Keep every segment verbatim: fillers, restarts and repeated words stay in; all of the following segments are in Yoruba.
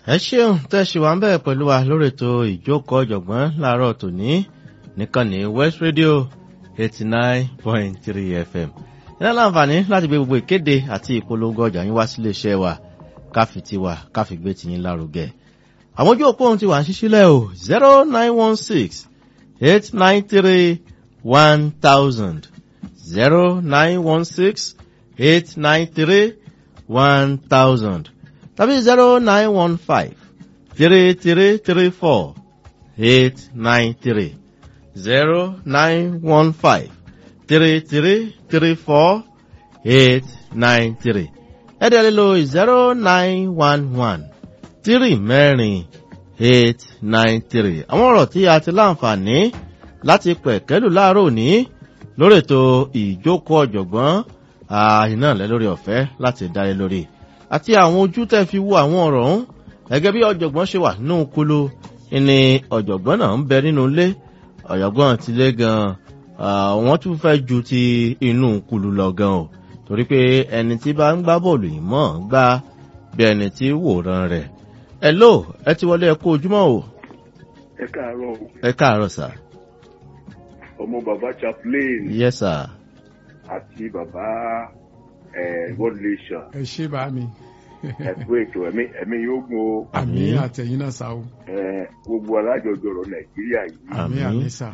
ẹ ṣeun tẹ́ṣì wà ń bẹ̀rẹ̀ pẹ̀lú wa lórí ètò ìjókòó ọ̀jọ̀gbọ́n láàárọ̀ tòní nìkànnì West Radio eighty nine point three F M. ní láǹfààní láti gbé gbogbo ìkéde àti ìpolongo ọjà yín wá sílé iṣẹ́ wa káfí tiwa káfí gbé tiyín lárugẹ. àwọn ojú òpó ohun ti wà ń ṣíṣílẹ̀ o zero nine one six eight nine three one thousand zero nine one six eight nine three one thousand tàbí zero nine one five three three three four eight nine three zero nine one five three three three four eight nine three ẹ̀dẹ̀ lílo zero nine one one three mẹ́rin eight nine three. àwọn ọ̀rọ̀ tí a ti láǹfààní láti pẹ̀kẹ́lù láàárọ̀ òní lórí ètò ìjókòó ọ̀jọ̀gbọ́n àìná lẹ́ lórí ọ̀fẹ́ láti dáre lórí àti àwọn ojú tẹ́ fi wo àwọn ọ̀rọ̀ ọ̀hún gẹ́gẹ́ bí ọ̀jọ̀gbọ́n ṣe wà nínú kulu ni ọ̀jọ̀gbọ́n náà ń bẹ nínú ilé ọ̀jọ̀gbọ́n ti lé gan-an wọ́n tún fẹ́ ju ti inú kulu lọ gan o torí pé ẹni tí bá ń gbá bọ́ọ̀lù yìí mọ̀ ń gbá bí ẹni tí wòran rẹ̀. Hello, ẹ ti wọlé ẹ kú ojúmọ́ o. ẹ káàárọ̀ o. ẹ káàárọ̀ sà. ọmọ bàbá chaplain. Yes sir. àti bàbá world nation. ẹ ṣé bá mi. ẹ kú ètò ẹ̀mí ẹ̀mí yóò gùn o. àmín àtẹ̀yìn náà sá o. gbogbo alájọjọrọ̀ nàìjíríà yìí. àmín àmín sà.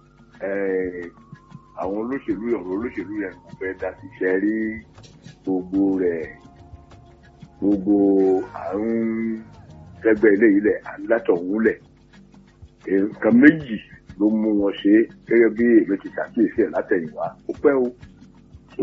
àwọn olóṣèlú ọ̀rọ̀ olóṣèlú yẹn kò fẹ́ dá síṣẹ́ rí gbogbo rẹ̀ gbogbo àrùn tẹ́gbẹ́ ilé ilẹ̀ alátọ̀húnlẹ̀ nǹkan méjì ló mú wọn ṣe gẹ́gẹ́ bí èmi ti ṣàkíyèsí ẹ̀ látẹ̀yìnwá ó pẹ́ o so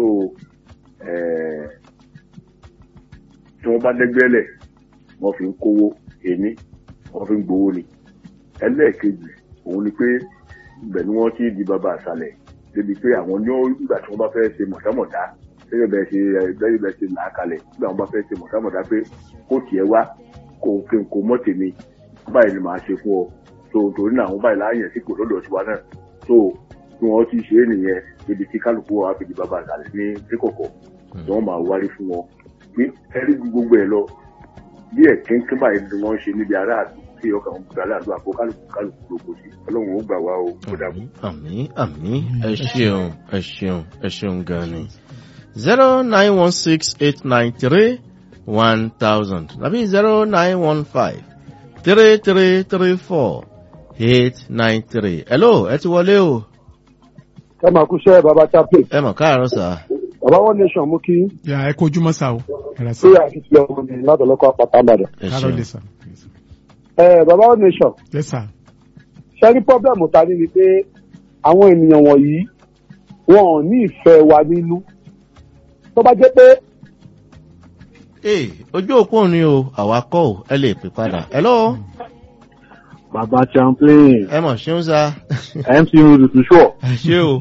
tí wọ́n bá dẹ́gbẹ́lẹ̀ wọ́n fi ń kówó èmi wọ́n fi ń gbowó ni ẹlẹ́ẹ̀kejì òun ni pé ibẹ̀ ni wọ́n ti di bàbá àṣàlẹ̀ débi pé àwọn ní ìgbà tí wọ́n bá fẹ́ ṣe mọ̀tàmọ̀tà gẹ́gẹ́ bẹ́ẹ̀ ṣe gẹ́gẹ́ bẹ́ẹ̀ ṣe là á kalẹ̀ nígbà wọ́n bá fẹ́ ṣe mọ̀tàmọ̀tà pé kó tiẹ̀ wá kó kí n kó mọ́ tèmi báyìí ni màá ṣe fún ọ tó torí náà àwọn báyìí láàyè sí kò lọ́dọ̀ tiwa náà tó bí wọ́n ti ṣe é nìyẹn débi tí kálukú wa fi di bàbá àṣàlẹ̀ ní kíkọ̀kọ̀ tí wọ́n máa wárí fún wọn ní ẹ̀rí gbogbo ẹ̀ lọ bí ẹ̀ kínkín báyìí ni wọ́n ṣe níbi aráàlú tí ọkàn wọn gbà láàlú àpò kálukú kálukú lóko sí ọlọ́run ó gbà wá o kó dàbò. àmín àmín ẹ ṣeun ẹ ṣeun ẹ ṣeun gan ni zero nine one six eight nine three one thousand tàbí zero nine one five three three three four eight nine three. hello ẹ ti wọlé o. ẹ máa kú iṣẹ́ bàbá chaplain. ẹ mọ̀ káàárọ̀ sà. bàbá one nation mú kí. yà ẹ kojú mọ́ sá o. ṣé àkìtì ọmọ mi látọ̀lọ́kọ̀ àpàtà àbàdàn. ẹ káàárọ̀ ṣeun lè sà. ẹ bàbá one nation. yes sir. ṣe rí pọ́blẹ́mù ta ni ni pé àwọn ènìyàn wọ̀nyí wọn ò ní ìfẹ́ wa nínú. tó bá jẹ́ pé. ee ojú òpó ni o àwa kọ́ ò ẹ lè pè padà. hello. bàbá chaplain. ẹ mọ̀ ṣeun sá. mc rudu tún ṣọ. ẹ ṣe o.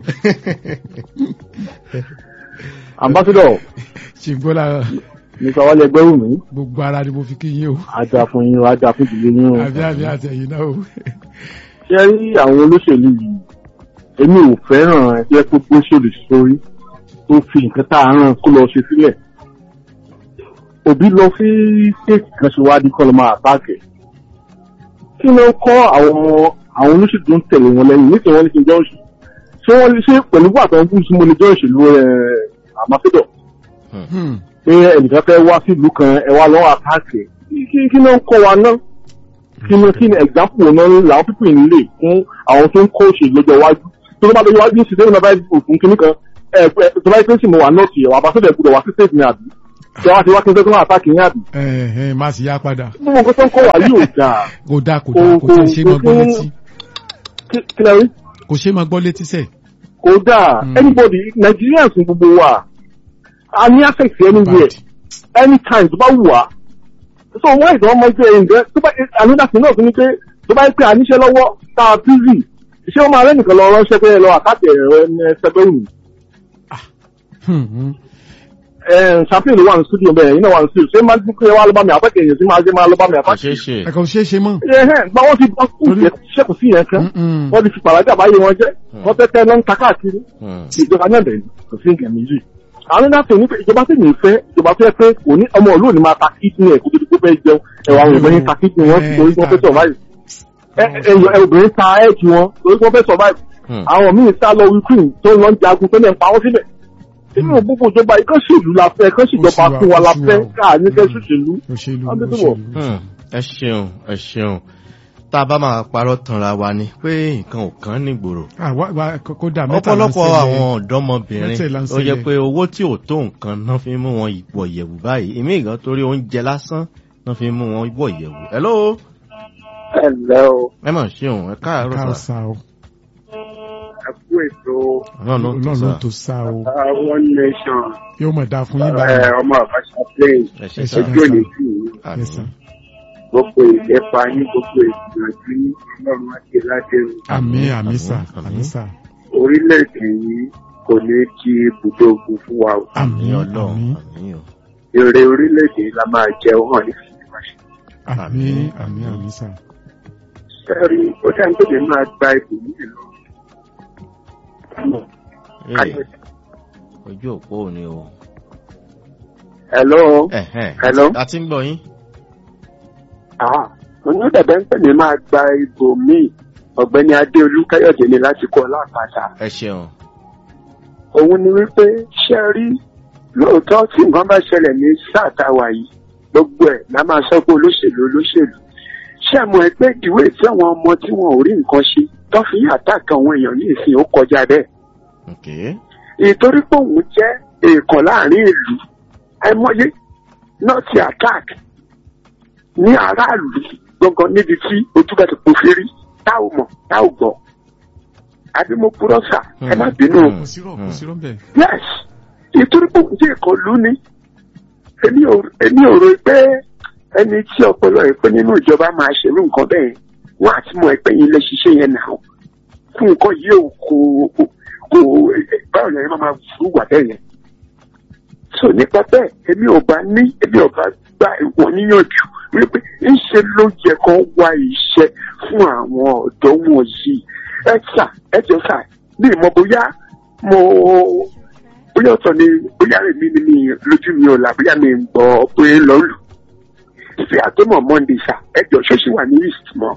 ambassador. ṣìgbọ́lá nípa wálé ẹgbẹ́rún mi. gbogbo ara ni mo fi kí yín o. ajá fún yín o ajá fún ìdílé yín o. àbí àbí àtẹ̀yìn náà o. ṣé rí àwọn olóṣèlú yìí èmi ò fẹ́ràn ẹgbẹ́ tó gbóṣèlú sórí tó fi nǹkan tá a rán kó lọ ṣe sílẹ̀. òbí lọ sí stéètì kan ṣèwádìí kọ́ ló máa àtàkẹ́. kí ló ń kọ́ àwọn àwọn olóṣèlú tó ń tẹ̀lé wọn lẹ́yìn nítorí wọ́n ní kí n jọ́ òṣèlú. ṣé wọ́n lè ṣe pẹ̀lú bàtà ń kú sí mo lè jọ́ òṣèlú àmàfẹ́dọ̀. pé ẹnìkan fẹ́ wá sílùú kan ẹ wá lọ́wọ́ àtàkẹ́. kí ló ń kọ́ wa náà? kí ni kí ni example náà làwọn pípé nílé fún àwọn tó ń kọ́ òṣèlú lọ́jọ́ iwájú. tó ló bá lọ́jọ́ iwájú sí sẹ́yìn náà báyìí òfin kìíní kan ẹ̀ tó bá yẹ pé sì mo wà nọ́ọ̀tì ẹ̀ wà bá sọ́dọ̀ ẹ̀kúdọ̀ wá sí state ní àbí tí wọ́n ti wá kí n tó kọ́ àtàkì ní àbí. ẹ ẹ má sì yá padà. gbogbo nǹkan tó ń kọ́ wà yóò dáa. kò dáa kò dáa kò tẹ̀ ṣe máa gbọ́ létí. kí lẹ rí. kò ṣe máa gbọ́ létí sẹ̀. kò dáa anybody Nigerians gbogbo wa a ní access anywhere anytime tó bá wù wá. so wọ́n ìdánwò ọmọ ẹgbẹ́ ẹ̀ǹdẹ́ tó bá another thing náà tún ní pé tó bá yẹ pé àníṣe lọ́wọ́ tá a busy ṣé wọ́n máa rẹ́nìkan lọ ránṣẹ́ pé lọ àtàkì ẹ̀rọ ẹ̀ẹ́dẹ́gbẹ̀rún. chaplain ló wà ní studio bẹ́ẹ̀ iná wà ní studio ṣé máa ń pè wá ló bá mi àpẹ́kẹ̀ èèyàn sí máa ṣe máa ló bá mi àpẹ́kẹ̀. ẹ kò ṣeé ṣe mọ́. gba wọ́n ti bá kú ṣẹ́kù sí yẹn kan wọ́n ti fi pàrájà báyé wọn jẹ́ wọ́n tẹ́tẹ́ ló ń ta káàkiri ìjọba náà bẹ̀rẹ̀ kò sí nǹkan méjì àwọn náà fẹ́ ní pé ìjọba tí mi fẹ́ ìjọba fẹ́ pé kò ní ọmọ ìlú òní máa ta kídìní ẹ̀ kó tó di pé fẹ́ jẹun ẹ̀wọ̀n àwọn ìbọn yẹn ta kídìní wọn torí wọ́n fẹ́ survive ẹ̀ obìnrin ta ẹ̀ẹ́dì wọn torí wọ́n fẹ́ survive àwọn míì sá lọ Ukraine tó ń lọ ń jagun tó lẹ̀ ń pa wọ́n síbẹ̀ inú gbogbo ìjọba ikọ́ ṣèlú la fẹ́ ikọ́ ṣèjọba fún wa la fẹ́ káà ní kẹ́ ṣòṣèlú. ẹ ṣeun ẹ ṣeun tá a bá máa parọ́ tanra wa ni pé nǹkan ò kán nígboro. ọ̀pọ̀lọpọ̀ àwọn ọ̀dọ́mọbìnrin ó yẹ pé owó tí ò tó nǹkan náà fi mú wọn wọ̀ yẹ̀wù báyìí èmi ìgbà torí oúnjẹ lásán náà fi mú wọn wọ̀ yẹ̀wù. hello. hello. ẹ mọ̀ ṣeun ẹ káàárọ̀ sà. ẹ kú ètò. ọlọ́run tó sá o. one nation. yóò mọ̀ dáa fún yín báyìí. ọmọ àbáṣà plain. ojú ò ní kí i. gbogbo ìlépa yín gbogbo ìgbìyànjú ní ọlọ́run àti ládẹ́rù. àmín àmín sà àmín sà. orílẹ̀-èdè yìí kò ní kí ibùdó ogun fún wa o. àmín ọlọ́run. èrè orílẹ̀-èdè la máa jẹ ọ̀hún ní fìdíwáṣẹ. àmín àmín àmín sà. sẹ́rí ó dá ní tóbi máa gba ibò nílẹ̀ lọ. ojú òpó ò ní o. hello. hello. a ti ń gbọ́ yín. Ah, mo dẹ̀bẹ̀ ń pè mí máa gba ibò míì ọ̀gbẹ́ni Adéolú Káyọ̀dé ni láti kọ́ Ọlápàtà. ẹ ṣeun. òun ni wípé ṣe rí lóòótọ́ tí nǹkan bá ṣẹlẹ̀ ní sáà táwa yìí gbogbo ẹ̀ la máa sọ pé olóṣèlú olóṣèlú ṣé àmọ́ ẹ pé ìwé tí àwọn ọmọ tí wọn ò rí nǹkan ṣe tó fi àtàkà àwọn èèyàn ní ìsìn ó kọjá bẹ́ẹ̀. ìtorí pé òun jẹ́ èèkàn láàrin ìlú àìmọye náà ti attack ní aráàlú gangan níbi tí ojú bá ti pò fèrè tá ò mọ̀ tá ò gbọ́ àbí mo purọ́ sà ẹ má bínú. yes ìtorí pé òun jẹ́ èèkàn lú ni èmi ò rò pé ẹni tí ọpọlọ ẹ pé nínú ìjọba máa ṣerú nǹkan bẹ́ẹ̀ wọ́n àti mọ̀ ẹ pé yín lè ṣiṣẹ́ yẹn náà fún nǹkan yìí ò kò kò báwo ni ẹ máa fún wà bẹ́ẹ̀ yẹn. so nípa bẹ́ẹ̀ èmi ò bá ní èmi ò bá gba ìwọ̀n níyànjú wípé ńṣe ló yẹ kó wá iṣẹ́ fún àwọn ọ̀dọ́ wọ̀nyí. ẹ sà ẹ jọ sà ní ìmọ̀ bóyá mo bóyá ọ̀tọ̀ ni bóyá èmi ni mi lójú mi ò là bóyá mi ń gbọ́ pé lọ́lù. ìfẹ́ àtọ́mọ̀ monday sà ẹ jọ ṣọ́ọ̀ṣì wà ní east mọ́.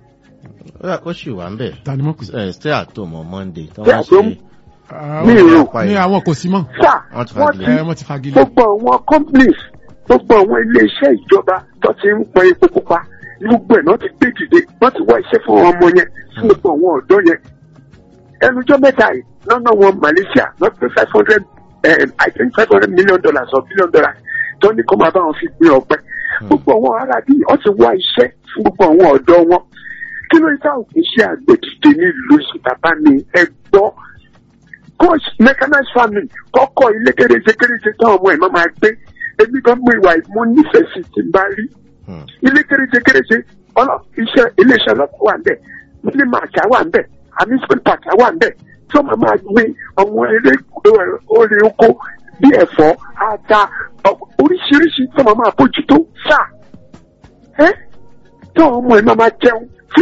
ó sì wà ń bẹ̀. tani mo kù sí. ẹ stay àtọ́mọ̀ monday. stay àtọ́mọ̀ ní ìrò ní àwọn kò sí mọ́. sà wọ́n ti fagilé. gbogbo àwọn companies gbogbo àwọn ilé-iṣẹ́ ìjọba tó ti ń pọn epo pupa gbogbo ẹ̀ náà ti gbé dìde wọ́n ti wá iṣẹ́ fún ọmọ yẹn fún gbogbo àwọn ọ̀dọ́ yẹn. ẹnujọ́ mẹ́ta yìí lọ́nà wọn Malaysia not pay five hundred I think five hundred million dollars or billion dollars tó ní kó máa bá wọn fi gbé ọpẹ. gbogbo àwọn ará bíi wọ́n ti wá iṣẹ́ fún gbogbo àwọn ọ̀dọ́ wọn. kí ló ń ta òkè iṣẹ́ àgbèdìde nílùú ìsìtàbá mi ẹ gbọ́ coach mechanized farming kọ́kọ́ ilé kéréje kéréje táwọn ọmọ ẹ̀ máa máa gbé èmi kan mú ìwà ìmọ̀ nífẹ̀ẹ́ sí ti bá rí ilé kéréje kéréje iṣẹ́ iléeṣẹ́ ọlọ́pàá wà ń bẹ̀ mílí màkà wà ń bẹ̀ amusement park wà ń bẹ̀ tí wọ́n máa máa gbé àwọn eré orí oko bí ẹ̀fọ́ ata oríṣiríṣi tí wọ́n máa bójútó sá ẹ́ tí àwọn ọmọ ẹ̀ máa máa jẹun tí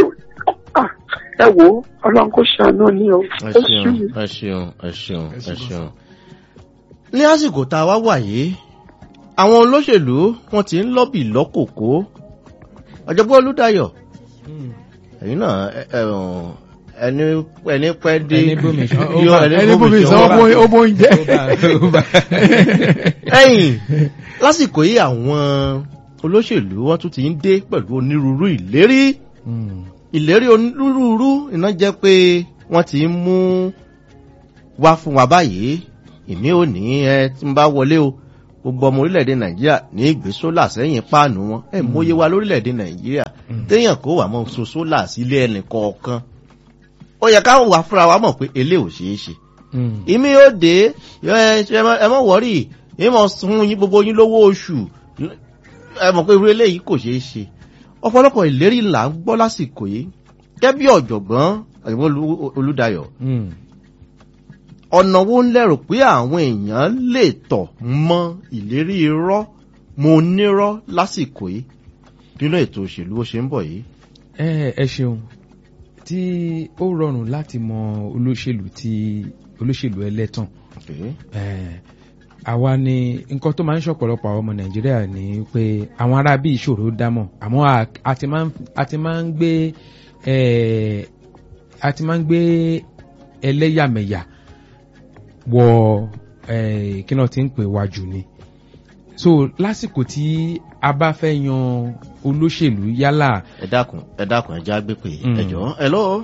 ẹ wo ọlọ́run kò ṣàánú ní o. ẹ ṣeun ẹ ṣeun ẹ ṣeun ẹ ṣeun. ní àsìkò tá a wá wà yìí àwọn olóṣèlú wọn ti ń lọ́bì lọ́kòkó ọ̀jọ̀gbọ́n Olúdáyọ̀ ẹ̀yin náà ẹni ẹni pẹ́ dé ẹni bómi sọ ó bó ń jẹ́. ẹ̀yìn lásìkò yìí àwọn olóṣèlú wọn tún ti ń dé pẹ̀lú onírúurú ìlérí ìlérí onírúurú iná jẹ́ pé wọ́n ti ń mú wá fún wa báyìí ìmí ò ní ẹ tí ń bá wọlé o gbogbo ọmọ orílẹ̀-èdè Nàìjíríà ní ìgbé sólà sẹ́yìn páànù wọn ẹ̀ mọ́yé wa lórílẹ̀-èdè Nàìjíríà téèyàn kó wà mọ́ so sólà sílé ẹnì kọ̀ọ̀kan ó yẹ káwọn wà fúnra wa mọ̀ pé elé ò ṣeé ṣe ìmí ò dé ẹ mọ̀ wọ́rì ìmọ̀ sun yín gbogbo yín lówó oṣù ẹ mọ̀ pé irú eléyìí kò ṣeé ṣe ọ̀pọ̀lọpọ̀ ìlérí là ń gbọ́ lásìkò yìí gẹ́gẹ́ bí ọ̀jọ̀gbọ́n Olúdáyọ̀ ọ̀nà wo ń lérò pé àwọn èèyàn lè tọ̀ mọ́ ìlérí irọ́ mo nírọ́ lásìkò yìí nínú ètò òṣèlú ó ṣe ń bọ̀ yìí. ẹ ẹ ṣeun tí ó rọrùn láti mọ olóṣèlú tí olóṣèlú ẹlẹ́tàn àwa ni nǹkan tó máa ń ṣọ̀pọ̀lọpọ̀ àwọn ọmọ nàìjíríà ni pé àwọn ará bí ìṣòro dámọ̀ àmọ́ a ti máa ń gbé a ti máa ń gbé ẹlẹ́yàmẹ̀yà wọ kí náà ti ń pè wájú ni so lásìkò tí a bá fẹ́ yan olóṣèlú yálà. ẹ dákun ẹ dákun ẹ já gbé pé ẹ jọ hello.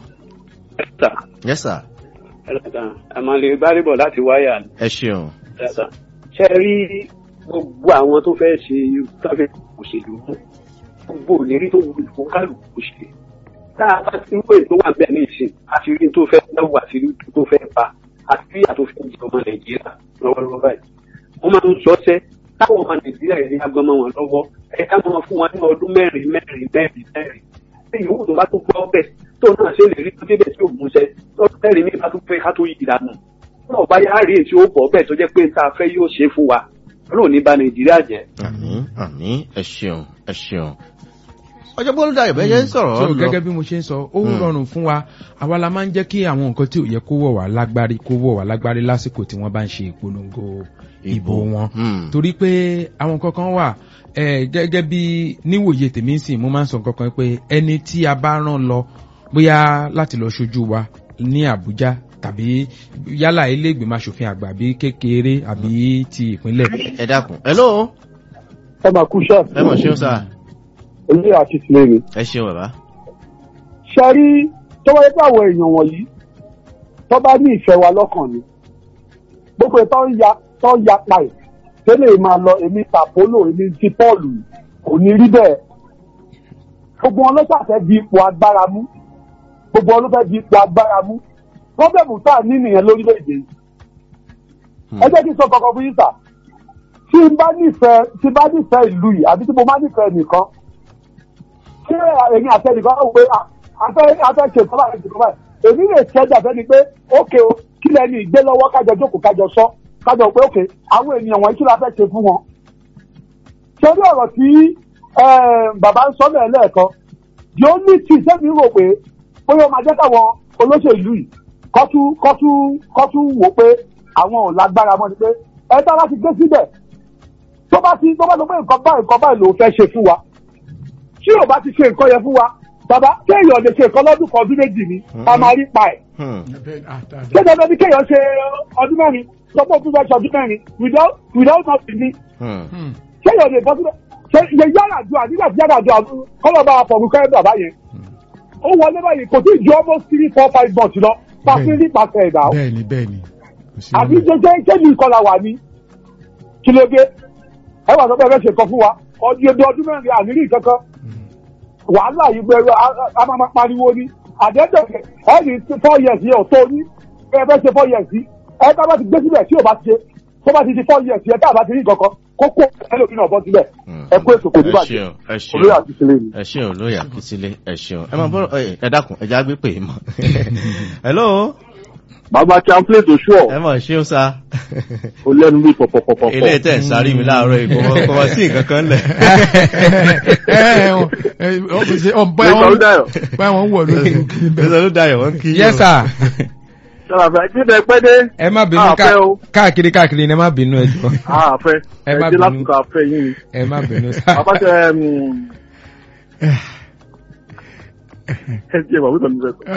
yes sir. àmàlẹ́ gbárìbọ̀ láti wáyà. ẹ ṣeun. ṣe rí gbogbo àwọn tó fẹ́ ṣe táfẹ́ òṣèlú gbogbo òlérí tó wù fún kálukú ṣe tá a bá ti ń pè tó wà bẹ́ẹ̀ ní ìsìn àti rí tó fẹ́ dáwọ́ àti rí tó fẹ́ pa àti rí àtòfin jẹ ọmọ nàìjíríà lọ́wọ́lọ́wọ́ báyìí wọ́n máa ń sọ́sẹ́ táwọn ọmọ nàìjíríà yìí agbọ́mọ wọn lọ́wọ́ ẹ̀ka máa fún wọn ní ọdún mẹ́rin mẹ́rin mẹ́rin mẹ́rin tí ìyókù tó bá tó gbọ́ bẹ́ẹ̀ tó náà ṣe lè rí tó débẹ̀ tí ò mú ṣẹ́ lọ́dún mẹ́rin ní bá tó fẹ́ ká tó yí ìdànù náà bá yá rí èsì ó bọ̀ bẹ́ẹ̀ tó jẹ́ pé tá a fẹ́ yóò ṣe fún wa ọlọ́run ní bà nàìjíríà jẹ́. àmín àmín ẹ ṣeun ẹ ṣeun ọjọ́ bọ́lú dayọ̀ bẹ́ẹ̀ jẹ́ ń sọ̀rọ̀ so gẹ́gẹ́ bí mo ṣe ń sọ ó rọrùn fún wa àwa la máa ń jẹ́ kí àwọn nǹkan tí ò yẹ kó wọ̀ wá lágbárí kó wọ̀ wá lágbárí lásìkò tí wọ́n bá ń ṣe ìpolongo ìbò wọn torí pé àwọn nǹkan kan wà gẹ́gẹ́ bí níwòye tèmi sìn mo máa ń sọ nǹkan kan pé ẹni tí a bá rán lọ bóyá láti lọ ṣojú wa ní Àbújá tàbí yálà ilé ìgbìmọ̀ aṣòfin àgbà bí kékeré àbí ti ìpínlẹ̀. ẹ dákun hello. ẹ máa kú ṣáà. ẹ mọ̀ ṣeun sáà olú àti sílẹ̀ ni. ẹ ṣeun bàbá. ṣe rí tó wáyé pé àwọn èèyàn wọ̀nyí tó bá ní ìfẹ́ wa lọ́kàn ni gbogbo ẹ̀ tó ń ya tó ń ya pa ẹ̀ tẹ́lẹ̀ máa lọ èmi tàpólò èmi ti pọ́ọ̀lù kò ní rí bẹ́ẹ̀ gbogbo wọn ló ṣàfẹ́ di ipò agbára mú gbogbo wọn ló fẹ́ di ipò agbára mú pọ́bẹ́mù tá a ní nìyẹn lórílẹ̀‐èdè yìí ẹ jẹ́ kí n sọ kankan fún yín sà tí n bá nífẹ̀ẹ́ tí n bá nífẹ̀ẹ́ ìlú yìí àbí tí mo bá nífẹ̀ẹ́ nìkan ṣé èyí àtẹnìkan ó pé afẹ́ afẹ́ ṣe ìkọ́bà ṣe ìkọ́bà èmi lè ṣẹ́jà fẹ́ni pé ókè o kí lẹ́ni ìgbé lọ́wọ́ kájọ jókòó kájọ sọ kájọ pé ókè àwọn ènìyàn wọ̀nyí kí la fẹ́ ṣe fún wọn. torí ọ̀rọ̀ tí bàbá ń sọ náà lẹ́ẹ̀kan yóò ní tí sẹ́mi rò pé bóyá ó máa jẹ́ káwọn olóṣèlú yìí kọ́tú kọ́tú kọ́tú wò pé àwọn ò lágbára mọ́ ni pé ẹ bá láti gbé síbẹ̀ tó bá ti tó bá lọ pé nǹkan báyìí nǹkan báyìí ló fẹ́ ṣe fún wa tí ò bá ti ṣe nǹkan yẹn fún wa bàbá kéèyàn lè ṣe nǹkan lọ́dún kan ọdún méjì ni a máa rí pa ẹ̀. ṣé dandan ni kéèyàn ṣe ọdún mẹ́rin sọ́pọ̀ tó fẹ́ ṣe ọdún mẹ́rin without without nothing ni. kéèyàn lè bọ́ síbẹ̀ ṣe iye yàrá àdúrà nígbà tí yàrá àdúrà kọ́lọ̀ bá wa fọ̀rùn kẹ́ bàbá yẹn. ó wọlé báyìí kò tí ì ju almost three four five months lọ pàṣẹ ní pàṣẹ ẹ̀dá. bẹ́ẹ̀ni bẹ́ẹ̀ni. àbí jẹjẹ jẹbi ìkọlà wà ní kí ló dé ẹ wà sọ pé ẹ fẹ́ ṣe nǹkan fún wa ọdún ọdún mẹ́rin àníní kankan wàhálà yìí gbẹrù a máa pariwo ní àdéhùn ẹ ní four years yẹn ò tó ní ẹ fẹ́ ṣe four years yìí ẹ tá bá ti gbé síbẹ̀ tí ò bá ti ṣe tó bá ti di four years yẹn tá a bá ti rí nǹkan kan kókó ẹlòmíì náà bọ́ síbẹ̀ ẹ kó ètò kò ní bàjẹ́ olóyè àkísílẹ̀ ni. ẹ ṣeun olóyè àkísílẹ̀ ẹ ṣeun ẹ máa bọ́ ẹ dákun ẹ já gbé pè é mọ́. hello. bàbá champlain tó ṣú ọ. ẹ mọ̀ ṣé ó sá. o lẹ́nu bí pọ̀pọ̀pọ̀pọ̀. ilé tẹ̀ ń sáré mi láàárọ̀ yìí kò wọ́n sí nǹkan kan lẹ̀. báyọ̀ wọ́n wọ̀ lórí kí ni bẹ́ẹ̀ ló dayọ̀ wọ́n kí. yes sir. sọ̀rọ̀ kí ni ẹ pẹ́ dé. ẹ má bínú káàkiri káàkiri ni ẹ má bínú ẹ jọ. àfẹ́ ẹ dé lásìkò àfẹ́ yín ni. ẹ má bínú sá. bàbá tẹ ẹ jẹ́ ìwà wípé mi fẹ́ sọ.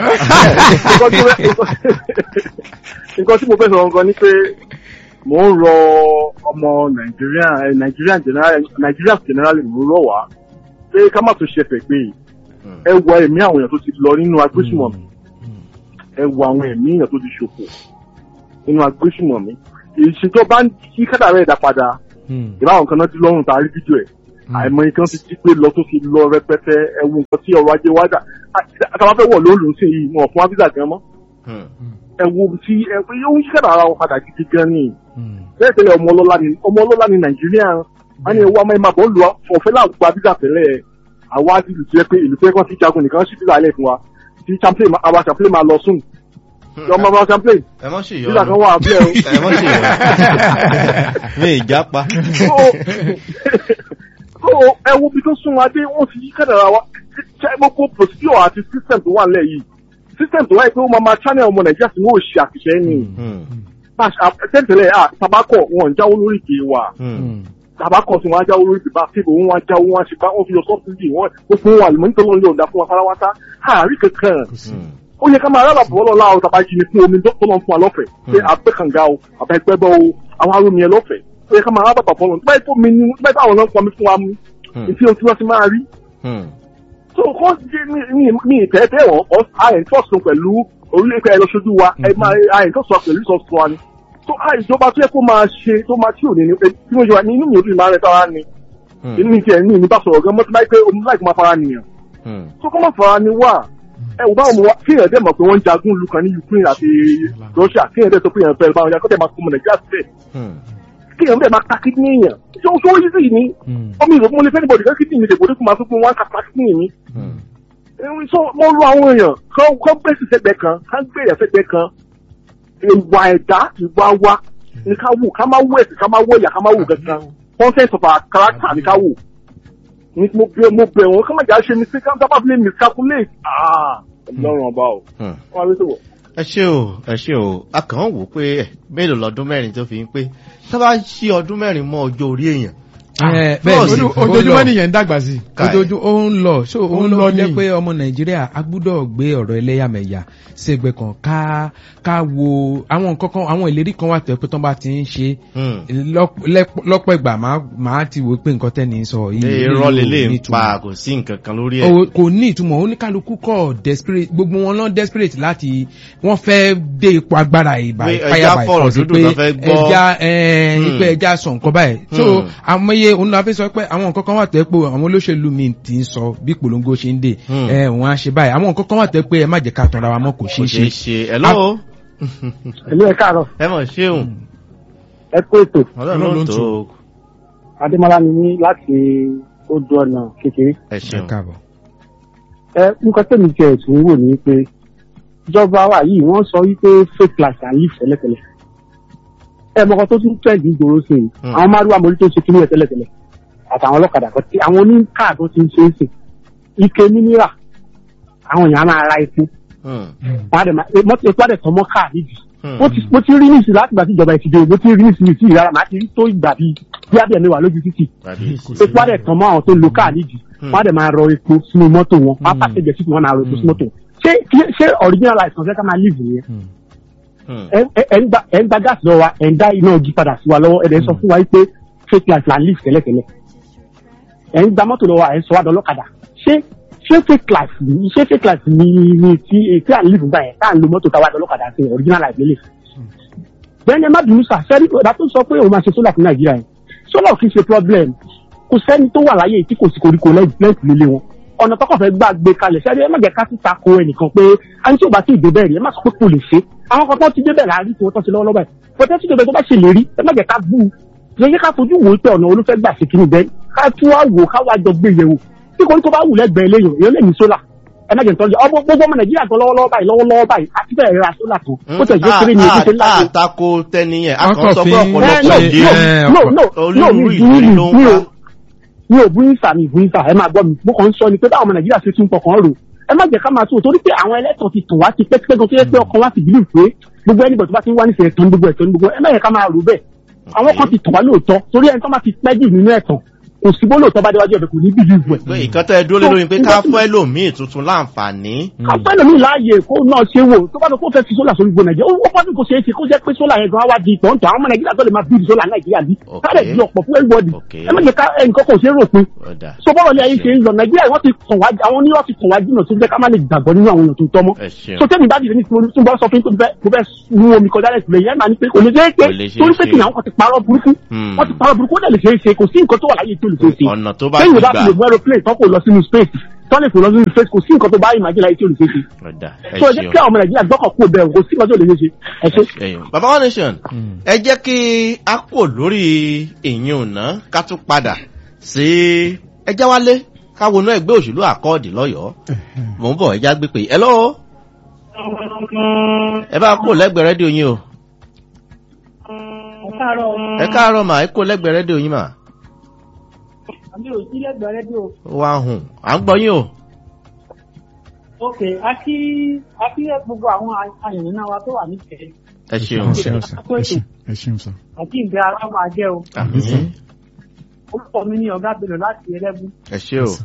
nǹkan tí mo fẹ́ sọ gan ni pé mò ń rọ ọmọ nàìjíríà nàìjíríà nàìjíríà generally mò ń rọ wá pé ká má tún ṣe fẹ̀ pé ẹ wọ ẹ̀mí àwọn èèyàn tó ti lọ nínú agbésùmọ̀mí ẹ wọ àwọn ẹ̀mí èèyàn tó ti ṣòfò nínú agbésùmọ̀mí ìṣèjọba ń kí kádàrá ẹ̀dá padà ìbáwọn kan náà ti lọ́rùn tá a rí fídíò ẹ̀ àìmọ̀ nǹkan ti jí pé lọ tó ti lọ rẹpẹtẹ ẹwu nǹkan tí ọrọ̀ ajé wájà àtàwọn fẹ́ wọ̀ lóòlù sí yìí wọn fún wáfíìsà gan mọ́ ẹwu tí ẹwù yóò ń ṣẹ̀dá ara wọn padà gidi gan ni bẹ́ẹ̀ tẹ́lẹ̀ ọmọ ọlọ́lá ni ọmọ ọlọ́lá ni nàìjíríà wọn ni ẹwù amáyé máa bọ̀ ń lu ọ̀fẹ́ láàgbà fíìsà tẹ́lẹ̀ àwa ti lù jẹ́ pé ìlú fẹ́ẹ́ kan ti jagun nìkan sí fíìsà alẹ́ fún wa tí champlain àwa champlain máa lọ sùn ọmọ ọmọ champlain fíìsà kan wà bẹ́ẹ̀ o. ẹ mọ̀ ṣe yọ mi ìjà pa ẹ wo bí tó sún adé wọn fi yí kádàrá wa gbogbo procedure àti system tó wà nílẹ̀ yìí system tó wáyé pé ó máa máa channel ọmọ nàìjíríà sí ní òṣì àṣìṣe ni tẹ́tẹ̀lẹ̀ à tabakọ̀ wọn jáwó lórí ìpè wa tabakọ̀ tí wọ́n jáwó lórí ìpè bá fíìmù wọn wá jáwó wọn ṣe bá wọn fi yọ sọ́ọ̀tì wọn gbogbo wọn àlùmọ́ nítorí wọn lè ọ̀dà fún wa farawata àárí kankan ó yẹ ká máa rábà bọ́ lọ́la o tàbá jí ni fún omi tó lọ́n fún wa lọ́fẹ̀ẹ́ pé abẹ́kànga o àbẹ́gbẹ́bọ́ o àwọn arómi ẹ lọ́fẹ̀ẹ́ ó yẹ ká máa rábà bọ́ lọ́n báyìí tó mi ní báyìí táwọn náà pọ̀ mi fún wa mú ìfi oṣù wọn ti máa rí. so kọ́ mi ìtẹ́tẹ́ wọn kọ́ àyẹ̀ntọ́sùn pẹ̀lú orílẹ̀-èdè ẹ̀ lọ́sọ́jú wa àyẹ̀ntọ́sùn pẹ̀lú ìsọ̀sùn wa ni. so ìjọba tó yẹ kó máa ṣe tó máa tí ò ní ní tí mo jọ wa ní inú mi ò dùn máa rẹ sára ni inú mi tiẹ̀ ní ìní bá sọ̀rọ̀ gan mọ́tò láì pé omi láì kó máa fara nìyàn. so kó máa fara ni wà ẹ wò báwo wa kéèyàn dẹ̀ mọ̀ pé wọ́n ń jagun lu kan ní Ukraine àti Russia kéèyàn dẹ̀ sọ pé èèyàn fẹ́ báwọn ya kó dẹ̀ máa kó ọmọ Nàìjíríà sílẹ̀ kéèyàn dẹ̀ máa ta kídìní èèyàn ṣé o ṣó yí sí ni omi ìròkú mo lè fẹ́ níbọ̀dì kí kídìní lè bòdì kó máa tó fún wọn ká ta kídìní mi. so mo lu àwọn èèyàn kọ́ gbé sísẹ́gbẹ́ kan ká gbé ẹ̀fẹ́gbẹ́ kan ìwà ẹ̀dá ìwà wa ní ká wù ká má wù ẹ̀sìn ká má wù ẹ̀yà ká má wù gẹ̀gẹ̀ content of our character ní ká wù ní mo bẹ mo bẹ wọn ká má jà ṣe mistake ká dábàá fi lè miscalculate ah ọlọ́run ọba o wọn á rí sọ̀rọ̀. ẹ ṣé o ẹ ṣé o a kàn ń wò ó pé ẹ mélòó lọ́dún mẹ́rin tó fi ń pé tá bá ṣí ọdún mẹ́rin mọ́ ọjọ́ orí èèyàn. bẹ́ẹ̀ ni ojoojúmọ́ nìyẹn ń dàgbà sí. ojoojúmọ́ ó ń lọ so ó ń lọ jẹ́ pé ọmọ Nàìjíríà a gbúdọ̀ gbé ọ̀rọ̀ ẹlẹ́yàmẹ̀yà ṣègbè kan ká ká wo àwọn nǹkan kan àwọn ìlérí kan wà tẹ́ pé tán bá ti ń ṣe lọ́pọ̀ ìgbà máa ti wò pé nǹkan tẹ́ni sọ yìí irọ́ lélẹ̀ ń pa kò sí nǹkan kan lórí ẹ̀. kò ní ìtumọ̀ oníkálukú kọ̀ desperate gbogbo wọn lọ́n desperate láti wọ́n fẹ́ dé ipò agbára ìbá fire by force pé ẹja pé ẹja sọ nǹkan báyìí so àmọye òun náà fi sọ pé àwọn nǹkan kan wà tẹ́ pé àwọn olóṣèlú mi ti ń sọ bí polongo ṣe ń dè ẹ̀ wọ́n á ṣe báyìí àwọn nǹkan kan wà tẹ́ pé ẹ má jẹ́ ká tanra wa mọ́ kò ṣeé ṣe. Hello. Hello, ẹ káàárọ̀. Ẹ mọ̀ ṣéun. Ẹ kó ètò. Ọlọ́run ló ń tó. Adémọ́lá ni mí láti odò ọ̀nà kékeré. Ẹ ṣeun. Ẹ nǹkan tẹ̀mí jẹ́ ẹ̀sùn wò ní pé ìjọba wa yìí wọ́n sọ wípé fake life and live tẹ́lẹ̀tẹ́lẹ̀. Ẹ mọ̀kàn tó tún tẹ̀lé ìgboro sí i. Àwọn márùn-ún àmọ́lé tó ṣe kí ní ẹ̀ tẹ́lẹ̀tẹ́lẹ̀. Àtàwọn ọlọ́kadà kan tí àwọn oníkà tó ti ń ṣe é sè. Ike mínírà. Àwọn èèyàn máa ra epo. Mọ́tò epo àdẹ̀ tọmọ káà nídìí. Mo ti rí nísìnyí láti gbà tí ìjọba ìtìjọ mo ti rí nísìnyí sí ìrara màá ti rí tó ìgbà bíi bí abẹ́ mi wà lójú títì. Epo àdẹ̀ tọmọ àwọn tó lo káà nídìí. Wọ́n àdẹ̀ máa rọ epo sínú mọ́tò wọn. Wọ́n á pàṣẹ jẹ sípò wọn náà rọ epo sínú mọ́tò wọn. Ṣé ṣé original life kan fẹ́ ká máa live nìyẹn? Ẹ ń gba gáàsì lọ́wọ́ wa, ẹ̀ ń dá iná ogi padà sí wa lọ́wọ́, ẹ̀ dẹ̀ sọ fún wa pé fake life la live tẹ́lẹ̀tẹ́lẹ̀. Ẹ̀ ń gba mọ́tò lọ́wọ́ wa, ẹ̀ ń sọ wá dọ́lọ́kadà. Ṣé ṣé fake life ni ṣé fake life ni ni ti tí à ń live báyẹn tá à ń lo mọ́tò táwa dọ́lọ́kadà sí original life lélẹ̀. bẹ́ẹ̀ni ẹ má bínú sà sẹ́rí ìgbà tó sọ pé òun máa ṣe sólà fún Nàìjíríà yẹn sólà kì í ṣe problem kò sẹ́ni tó wà láyé tí kò sí koríko lẹ́yìn lílé wọn ọ̀nà tọkọ̀ fẹ́ gbà gbé kalẹ̀ sẹ́rí ẹ má jẹ́ ká ti tako ẹnìkan pé a ní tí ò bá tí ì dé bẹ́ẹ̀ rí ẹ má sọ pé kò lè ṣe àwọn kan tó ti dé bẹ́ẹ̀ láàárín tí wọ́n tọ́ sí lọ́wọ́lọ́wọ́ báyìí pọ̀tẹ́ tí ìjọba tó bá ṣe lè rí ẹ má jẹ́ ká bú u yẹ ká fojú wò ó pé ọ̀nà olúfẹ́ gbà ṣe kí ni bẹ́ẹ̀ ká tún wá wò ká wá jọ gbé yẹ̀wò tí koríko bá wù lẹ́gbẹ̀ẹ́ lẹ́yìn èèyàn lè ní sólà ẹ má jẹ́ nítorí ọmọ gbogbo ọmọ Nàìjíríà gan lọ́wọ́lọ́wọ́ báyìí lọ́wọ́lọ́wọ́ báyìí àti bẹ́ẹ̀ ra sólà tó ó tẹ̀ jẹ́ kéré ní ibi tí ń láti. àtakò tẹni yẹn a kàn sọ pé ọ̀pọ̀lọpọ̀ ìdí olórí ìdílé ló ń wá. mi ò bú ìsà mi bú ìsà ẹ máa gbọ́ mi mo kàn ń sọ ni pé báwọn ọmọ Nàìjíríà ṣe tún fọkàn rò ẹ má jẹ́ ká máa tún torí pé àwọn ẹlẹ́tọ̀ ti tàn wá ti pẹ́ẹ́pẹ́ gan tó yẹ pé ọkàn wá ti bílù pé gbogbo ẹni bọ̀ tó bá ti ń wá nífẹ̀ẹ́ ẹ̀tọ́ ní gbogbo ẹ̀tọ́ ní gbogbo ẹ má yẹ ká máa rò bẹ́ẹ̀ àwọn kan ti tàn wá lóòótọ́ torí ẹni tó máa ti pẹ́ jù nínú ẹ̀tàn kò sí bó lóòótọ́ bá déwájú ọ̀dọ̀ kò ní bíbí ìbú ẹ̀. pé ìkan tẹ́ ẹ dúró lé lórí pé ká fún ẹlòmíì tuntun láǹfààní. ká fún ẹlòmíì láàyè kó náà ṣe wò tó bá tó kó fẹ́ fi sólà sórí gbogbo Nàìjíríà ó pàdé kò ṣeé ṣe kó jẹ́ pé sólà yẹn gan wá di ìtọ̀ǹtọ̀ àwọn ọmọ Nàìjíríà tó lè máa bí sólà Nàìjíríà bí káàdẹ̀ di ọ̀pọ̀ fún everybody ẹ má jẹ́ ká nǹkan kò ṣeé ròpin. so bọ́ọ̀lù ní ayé ṣe ń lọ Nàìjíríà wọ́n ti kàn wá àwọn oníwọ́n ti kàn wá jìnnà tó jẹ́ ká má lè gbàgbọ́ nínú àwọn èèyàn tó tọ́ mọ́. so tẹ́mi bá dìde ní tí mo bá sọ fún tó fẹ́ mú omi kọjá lẹ́sìn lẹ́yìn ẹ̀ máa ní pé kò lè ṣeé ṣe torí pé kìnìún àwọn kan ti parọ́ burúkú wọ́n ti parọ́ burúkú ó dẹ̀ lè ṣeé ṣe kò sí nǹkan tó wà láyé tó lè ṣeé ṣe. ọ̀nà tó bá ti gbà lè mú aeroplane tó kò lọ sínú space tó lè fò lọ sínú space kò sí nǹkan tó bá ìmájì láyé tí ò lè ṣe ṣe. so ẹ jẹ́ kí àwọn ọmọ Nàìjíríà gbọ́kàn kú bẹ́ẹ̀ kò sí nǹkan tó lè ṣe ṣe ẹ ṣe. Baba One Nation ẹ jẹ́ kí a kò lórí ìyìn ọ̀nà ká tún padà sí ẹjẹ́ wálé ká wọnú ẹgbẹ́ òṣèlú àkọọ́dì lọ́yọ̀ọ́ mò ń bọ̀ ẹjá gbé pé ẹ lọ́wọ́ ẹ bá kó lẹ́gbẹ̀ẹ́ rédíò yín o ẹ káàárọ̀ mà ẹ kó lẹ́gbẹ̀ẹ́ rédíò yín mà. àmì ò sí lẹ́gbẹ̀ẹ́ rédíò. wà á hùn à ń gbọ́ yín o. ok a kí a kí gbogbo àwọn àyànnà náà wa tó wà nífẹ̀ẹ́ ẹ ṣeun ẹ ṣeun sọ. àti ìgbé ara máa jẹ́ o. àmín. orúkọ mi ní ọ̀gá Bello láti ẹlẹ́bù. ẹ ṣé o.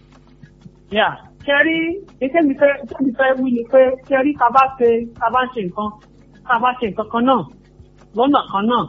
yà kẹrí iṣẹ́ mi fẹ́ iṣẹ́ mi fẹ́ wí ni pé kẹrí ká bá ṣe ká bá ṣe nǹkan ká bá ṣe nǹkan kan náà lọ́nà kan náà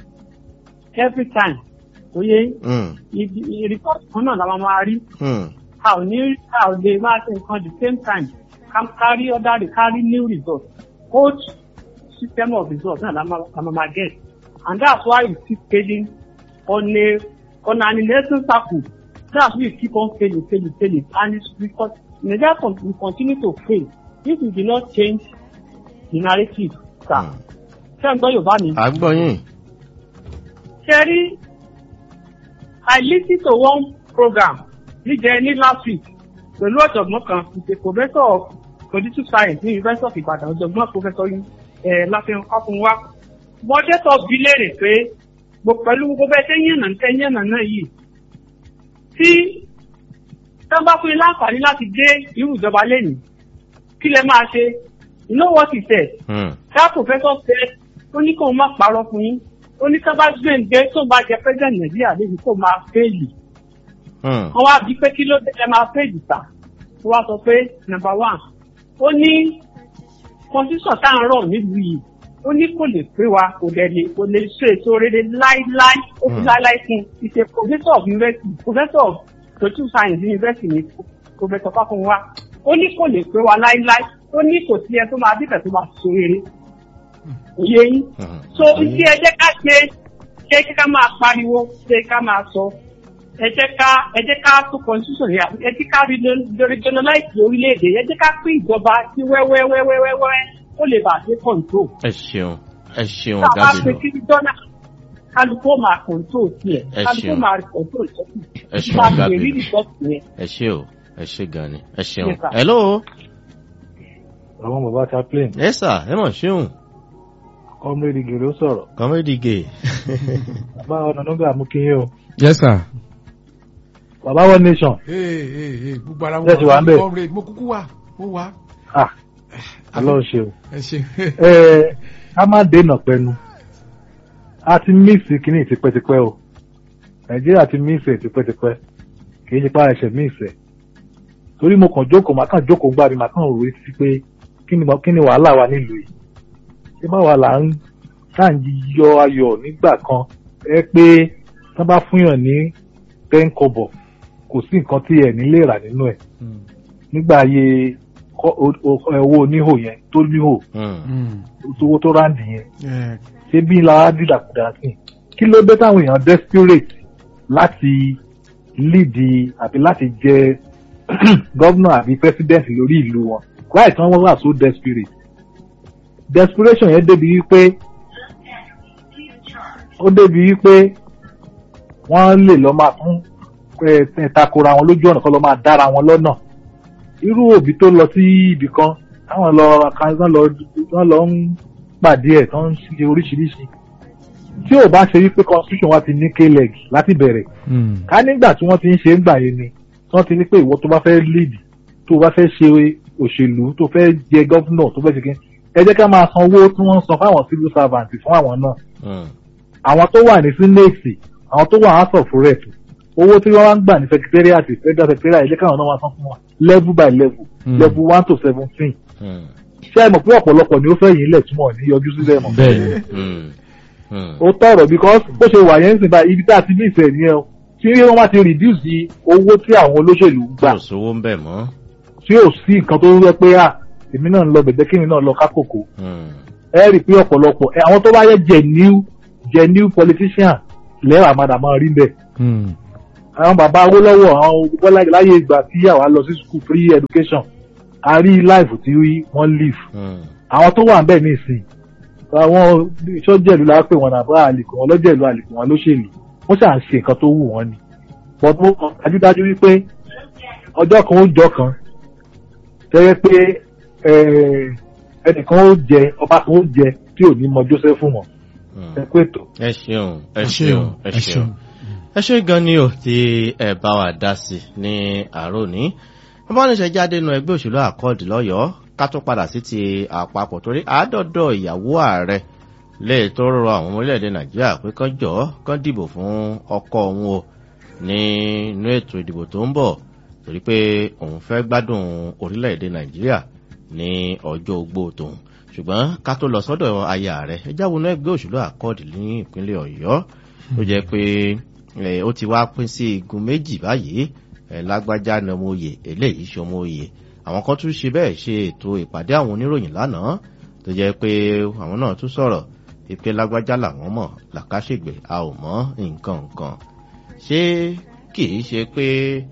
every time òye report kan náà la máa máa rí a ò ní a ò lè máa ṣe nǹkan the same time ká kárí ọ̀dà rẹ̀ kárí new result old system of results náà la máa máa get and that's why we keep failing on a on an election cycle. That's why we keep on failing, failing, failing. And it's because Nigeria will continue to fail if we do not change the narrative, sir. Ṣé ń gbọ́ Yorùbá mi? À ń gbọ́ yín. Ṣẹ́rí, I listened to one program níjẹ́ ní last week pẹ̀lú ọ̀jọ̀gbọ́n kan with a professor of political science ní University of Ibadan, ọ̀jọ̀gbọ́n professor Láfihàn Káfúnwá. Bọ́jẹ́ tó bi léèrè pé pẹ̀lú gbogbo bẹ́ẹ̀ tẹ́ yànnà tẹ́ yànnà náà yìí tí tán bá fún yín láǹfààní láti dé irú ìjọba lẹ́nu kí lẹ máa ṣe you know what he said. that professor said ó ní kóun má parọ́ fún yín ó ní ká bá gbé ń gbé tó bá jẹ president Nàìjíríà lébi kó máa fẹ́ẹ̀lì. wọ́n wá bí pé kí ló dé ẹ máa fẹ́ẹ̀lì ta ó wá sọ pé number one ó ní constitution tá à ń rọ̀ nílùú yìí ó ní kò lè pé wa kò lè lè kò lè ṣe ètò rere láíláí ó fi láíláí fún is a professor of university professor of social science university ní professor Fáfúnwá ó ní kò lè pé wa láíláí ó ní kò sí ẹ tó máa dìbẹ̀ tó máa so rere òye yín so iṣẹ́ ẹ jẹ́ ká ṣe ṣé ká máa pariwo ṣé ká máa sọ ẹ jẹ́ ká ẹ jẹ́ ká tó constitution yà ẹ jẹ́ ká regionalize orílẹ̀-èdè ẹ jẹ́ ká pín ìjọba sí wẹ́wẹ́wẹ́wẹ́wẹ́ ó lè bá dé control. ẹ ṣeun ẹ ṣeun ọ̀gá Bello. tá a bá pe kí dọ́là kálukó máa control tiẹ̀ kálukó máa control ìṣẹ́kù. ẹ ṣeun ọ̀gá Bello ẹ ṣe o ẹ ṣe gan ni ẹ ṣeun. hello. àwọn bàbá ta plane. ẹ sà ẹ mọ̀ ṣeun. comrade Ige ló sọ̀rọ̀. comrade Ige. bàbá ọ̀nà nígbà mú kí yín o. yes sir. bàbá one nation. ee ee gbogbo ara Yes, wà ń bẹ̀. comrade mo kúkú wà mo wà. ah Ọlọ́run ṣe o. ẹ ṣe. ẹ ká má dènà pẹnu a ti míìsì kínní tipẹ́tipẹ́ o Nàìjíríà ti míìsì tipẹ́tipẹ́ kì í ṣe pa ẹ̀ṣẹ̀ míìsì ẹ̀ torí mo kàn jókòó màá kàn jókòó gbá mi màá kàn rò sí pé kí ni kí ni wàhálà wa nílùú yìí ṣé báwa là ń tá à ń yọ ayọ̀ nígbà kan ẹ pé tán bá fúnyàn ní ten kọ́bọ̀ kò sí nǹkan tí ẹ̀ nílé rà nínú ẹ̀ nígbà ayé owó oníhò yẹn tó níhò owó tó ráǹdì yẹn ṣé bí lára dídàkudà sí kí ló dé táwọn èèyàn desperate láti líìdì àbí láti jẹ gọ́vnà àbí president lórí ìlú wọn láì tán wọ́n wà so desperate desperation yẹn débi wípé ó débi wípé wọ́n lè lọ máa tún takora wọn lójú ọ̀nà kan lọ máa dára wọn lọ́nà irú òbí tó lọ sí ibì kan táwọn lọ kan lọ wọ́n lọ ń pàdé ẹ̀ tán ń ṣe oríṣiríṣi tí ò bá ṣe wípé constitution wa ti ní k-leg láti bẹ̀rẹ̀ ká nígbà tí wọ́n ti ń ṣe ń gbà yẹn ni wọ́n ti ní pé ìwọ tó bá fẹ́ lead tó bá fẹ́ ṣe òṣèlú tó fẹ́ jẹ gọ́fúnà tó fẹ́ ṣe kí ẹ jẹ́ ká máa san owó tí wọ́n ń san fáwọn civil servants fún àwọn náà àwọn tó wà ní senate àwọn tó wà house of rep owó tí wọ́n wá ń gbà ní secretariat federal secretariat ẹ jẹ́ káwọn náà wá san fún wọn level by level level one to seventeen ṣé ẹ mọ̀ pé ọ̀pọ̀lọpọ̀ ni ó fẹ́ yìí lẹ̀ túmọ̀ ní yọjú sílẹ̀ mọ̀ ó tọrọ because bó ṣe wà yẹn ń sìn báyìí ibi tá a ti ní ìfẹ́ nìyẹn o tí wọ́n bá ti reduce owó tí àwọn olóṣèlú ń gbà kò sówó ń bẹ̀ mọ́ tí ò sí nǹkan tó rẹ pé à èmi náà ń lọ bẹ̀bẹ̀ kí mi náà lọ kákòkò ẹ rí i pé ọ̀pọ̀lọpọ̀ àwọn tó bá yẹ genuine genuine politician lẹ́wà àmàdàmọ́ rí bẹ́ẹ̀ àwọn bàbá Awólọ́wọ̀ àwọn bọ́lá láyé ìgbà tí àwa lọ sí school free education a rí life tí wọ́n live àwọn tó wà ń bẹ̀ ní ìsìn àwọn sọ́jẹ̀lú la pè wọ́n nàbọ́ àlìkò wọn lọ́jẹ̀lú àlìkò wọn lóṣèlú wọ́n ṣà ń ṣe nǹkan tó wù wọ́n ni but mo kàn dájúdájú wípé ọjọ́ kan ó jọ kan tẹ́lẹ̀ pé ẹnìkan ó jẹ ọba kan ó jẹ tí ò ní mọ Joseph mọ̀ ẹ pé tó. ẹ ṣeun ẹ ṣeun ẹ ṣeun ẹ ṣe gan ni o tí ẹ bá wa dá sí ní àárọ̀ ní ẹ bá ní ṣe jáde nínú ẹgbẹ́ òṣèlú àkọọdì lọ́yọ̀ọ́ ká tó padà sí ti àpapọ̀ torí àádọ́dọ̀ ìyàwó ààrẹ lè tó rọ àwọn ọmọ orílẹ̀-èdè nàìjíríà pé kán jọ kán dìbò fún ọkọ òun o nínú ètò ìdìbò tó ń bọ̀ torí pé òun fẹ́ gbádùn orílẹ̀-èdè nàìjíríà ní ọjọ́ ogbó tòun ṣùgbọ́n ká tó lọ sọ́dọ̀ aya rẹ̀ ẹ jáwọ́ náà ẹgbẹ́ òṣèlú àkọọ̀dì ní ìpínlẹ̀ ọ̀yọ́ tó jẹ́ pé ó ti wá pín sí igun méjì báyìí lágbájá ní ọmọ oyè eléyìí ṣe ọmọ oyè àwọn kan tún ṣe bẹ́ẹ̀ ṣe ètò ìpàdé àwọn oníròyìn lánàá tó jẹ́ pé àwọn náà tún sọ̀rọ̀ ìpè lágbájá làwọn mọ̀ làkàṣègbè a ò mọ̀ nǹkan nǹkan ṣé kì í ṣe pé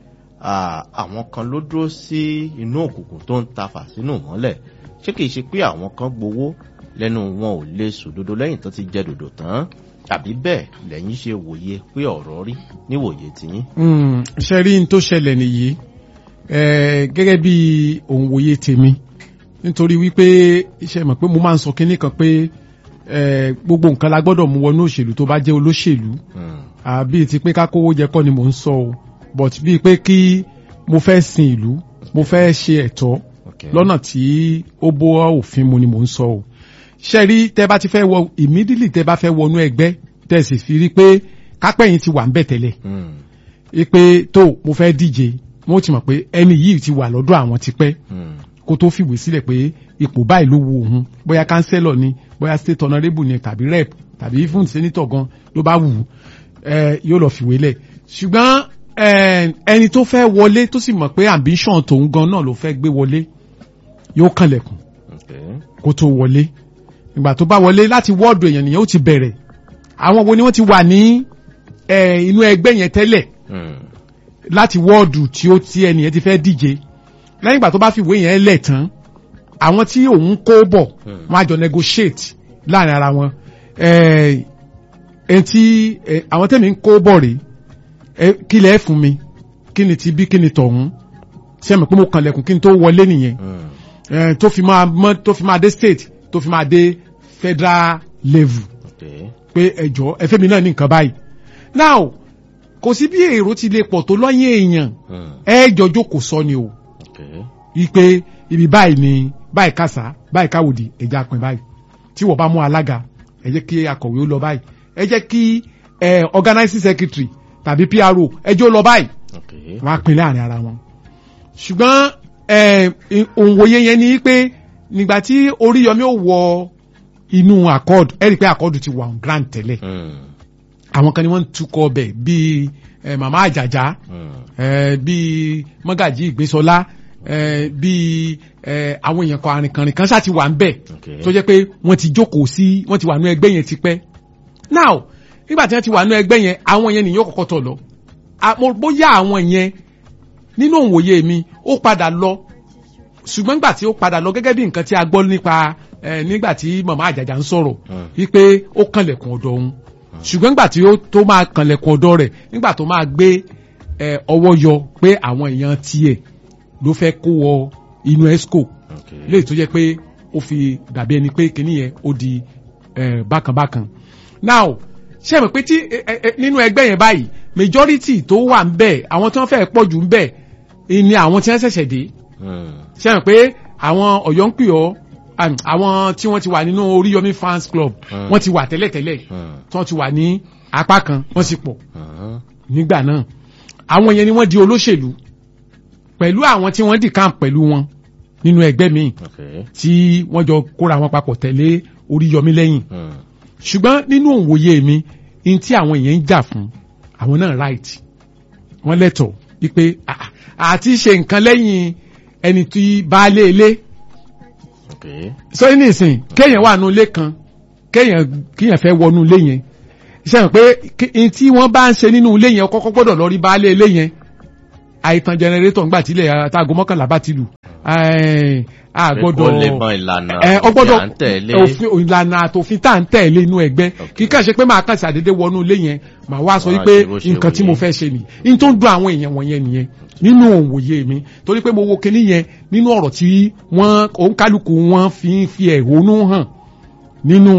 àwọn kan ló dúró sí inú òkùnkùn tó ń tafà sínú mọ́lẹ̀ ṣé kì í ṣe pé àwọn kan gbowó lẹ́nu wọn ò lè sòdodo lẹ́yìn tó ti jẹ dòdò tán àbí bẹ́ẹ̀ lẹ́yìn ṣe wòye pé ọ̀rọ̀ rí níwòye tiyín. ṣe rí n tó ṣẹlẹ̀ nìyí gẹ́gẹ́ bí òun wòye tèmi nítorí wípé iṣẹ́ mọ̀ pé mo máa ń sọ kínní kan pé gbogbo nǹkan la gbọ́dọ̀ mú wọnú òṣèlú tó bá jẹ́ olóṣèlú àbí ti pé ká kówó jẹ kọ́ ni mò ń sọ o but bíi pé kí mo fẹ́ sin ìlú mo fẹ́ ṣe ẹ̀tọ́ lọ́nà tí ó bó òfin mu ni mò ń sọ o ṣe rí tẹ́ bá ti fẹ́ wọ immediately tẹ́ bá fẹ́ wọnú ẹgbẹ́ tẹ́ sì fi rí pé kápẹ́yìn ti wà ń bẹ̀ tẹ́lẹ̀ pé tó mo fẹ́ díje wọ́n ti mọ̀ pé ẹni yìí ti wà lọ́dọ̀ àwọn tipẹ́ kó tó fìwé sílẹ̀ pé ipò báyìí ló wu òun bóyá kánsẹ́lọ̀ ni bóyá state honourable ni tàbí rep tàbí fún senator gan ló bá wù ú yóò lọ fìwé lẹ̀ ṣùgbọ́n ẹni tó fẹ́ wọlé tó sì mọ̀ pé ambition tòun gan náà ló fẹ́ gbé wọlé yóò kànlẹ̀kùn kó tó wọlé ìgbà tó bá wọlé láti wọ́ọ̀dù èèyàn nìyẹn ó ti bẹ̀rẹ̀ àwọn wo ni wọ́n ti wà ní inú ẹgbẹ́ yẹn tẹ́lẹ̀ láti wọ́ọ̀dù tí ó ti ẹni yẹn ti fẹ́ díje lẹ́yìn ìgbà tó bá fi ìwé yẹn lẹ̀ tán àwọn tí òun kó bọ̀ wọ́n á jọ negotiate láàrin ara wọn ẹn tí àwọn tẹ̀mí ń kó bọ̀ rèé kí lẹ́ fún mi kí ni ti bí kí ni tọ̀hún ṣé mi pé mo kànlẹ̀kùn kí n tó wọlé nìyẹn tó fi máa mọ́ tó fi máa dé state tó fi máa dé federal level pé ẹjọ́ ẹfẹ́ mi náà ní nǹkan báyìí now kò sí bí èrò ti lè pọ̀ tó lọ́yìn èèyàn ẹ̀ẹ́jọ́ jókòó sọ ni o wípé ibi báyìí ni báyìí kásá báyìí káwòdì ẹ̀já pin báyìí tí wọ́n bá mú alága ẹ jẹ́ kí akọ̀wé ó lọ báyìí ẹ jẹ́ kí organizing secretary tàbí P R O ẹjọ́ lọ báyìí wọ́n á pin láàrin ara wọn ṣùgbọ́n òǹwòye yẹn ni pé nígbà tí Oríyọmí ò wọ inú accord ẹ rí i pé accord ti wà on ground tẹ́lẹ̀ àwọn kan ni wọ́n ń tukọ̀ ọbẹ̀ bíi màmá àjàjà bíi mọ́gàjí ìgbésọlá bíi àwọn èèyàn kan arìnkanrìn kan ṣáà ti wà ń bẹ̀ tó jẹ́ pé wọ́n ti jókòó sí wọ́n ti wà nú ẹgbẹ́ yẹn tipẹ́ now nígbà tí wọ́n ti wà nú ẹgbẹ́ yẹn àwọn yẹn nìyẹn kọ́kọ́ tọ̀ lọ bóyá àwọn yẹn nínú òǹwòye mi ó padà lọ ṣùgbọ́n nígbà tí ó padà lọ gẹ́gẹ́ bí nǹkan tí a gbọ́ nípa nígbà tí màmá àjàjà ń sọ̀rọ̀ wípé ó kànlẹ̀kùn ọ̀dọ̀ òun ṣùgbọ́n nígbà tí ó tó máa kànlẹ̀kùn ọ̀dọ̀ rẹ̀ nígbà tó máa gbé ọwọ́ yọ pé àwọn èèyàn tiẹ̀ ló fẹ́ kó wọ inú esco léyìí tó jẹ́ pé ó fi dàbí ẹni pé kíní yẹn ó di bákanbákan now ṣé ẹ mọ̀ pé tí nínú ẹgbẹ́ yẹn báyìí majority tó wà ń bẹ̀ àwọn tí wọ́n fẹ́ pọ̀ jù ń bẹ̀ ni àwọn tí wọ́n ṣẹ̀ṣẹ̀ dé ṣé ẹ mọ̀ pé àwọn Ọ̀yọ́ ń pè ọ́ àwọn tí wọ́n ti wà nínú Oríyọmí fans club wọ́n ti wà tẹ́lẹ̀tẹ́lẹ̀ tí wọ́n ti wà ní apá kan wọ́n sì pọ̀ nígbà náà àwọn yẹn ni wọ́n di olóṣèlú pẹ̀lú àwọn tí wọ́n dì camp pẹ̀lú wọn nínú ẹgbẹ́ míì tí wọ́n jọ kóra wọn papọ̀ tẹ̀lé Oríyọmí lẹ́yìn ṣùgbọ́n nínú òǹwòye mi in tí àwọn èèyàn ń jà fún àwọn náà right wọ́n lẹ́tọ̀ọ́ wípé àti ṣe nǹkan lẹ́yìn ẹni tí baálé ilé so ní ìsìn kéèyàn wà nínú ilé kan kéèyàn kéèyàn fẹ́ wọnú ilé yẹn ṣe hàn pé in tí wọ́n bá ń ṣe nínú ilé yẹn kọ́kọ́ gbọ́dọ̀ lọ rí baálé ilé yẹn àìtàn jẹnẹrétọ̀ ńgbà tílẹ̀ àtàgọ́ mọ́kànlá bá ti lù àgbọ́dọ̀ ọgbọ́dọ̀ òfin ìlànà àtòfin tá à ń tẹ̀lé inú ẹgbẹ́ kíkà ṣe pé máa kàn ṣàdédé wọnú ilé yẹn màá wá sọ wípé nǹkan tí mo fẹ́ ṣe nì in tó ń dùn àwọn èèyàn wọ̀nyẹn nìyẹn nínú òǹwòye mi torí pé mo wo kinní yẹn nínú ọ̀rọ̀ tí wọ́n òǹkálùkù wọn fi ń fi ẹ̀hónú hàn nínú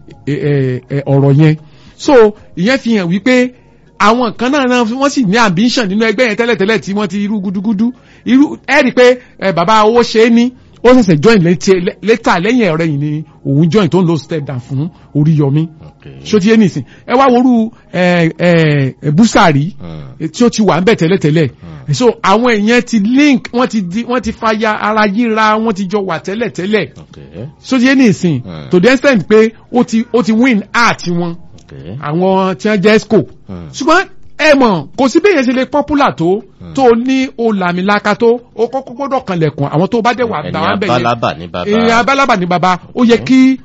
ọ̀rọ̀ yẹn so ìyẹn fi hàn wípé àwọn kan náà náà wọ́n sì ní ambition nínú ẹgbẹ́ yẹn tẹ́lẹ̀tẹ́lẹ̀ tí wọ́n ti irú gudugudu irú ẹ rí i pé bàbá owó ṣe é ní ó ṣẹ̀ṣẹ̀ join létà lẹ́yìn ẹ̀rẹ́ yìí ni òun join tó ń lo step down fún Oríyọmí ṣó ti yé nìsín ẹ wá worú Búsàrí tí ó ti wà ń bẹ̀ tẹ́lẹ̀tẹ́lẹ̀ so àwọn èèyàn ti link wọ́n ti di wọ́n ti fàya ara yíra wọ́n ti jọ wà tẹ́lẹ̀tẹ́lẹ̀ ṣó ti yé nìsín to the extent pé ó ti ó ti win art wọn àwọn tí wọ́n jẹ́ esco ṣùgbọ́n ẹ mọ̀ kò sí bẹ́ẹ̀ yẹn ṣe lè popular tó tó ní o làmìlaka tó o kọ́kọ́ gbọ́dọ̀ kanlẹ̀kùn àwọn tó bá dẹ̀ wà gbà wọ́n bẹ̀ yẹn èèyàn abálábà ní baba ó yẹ kí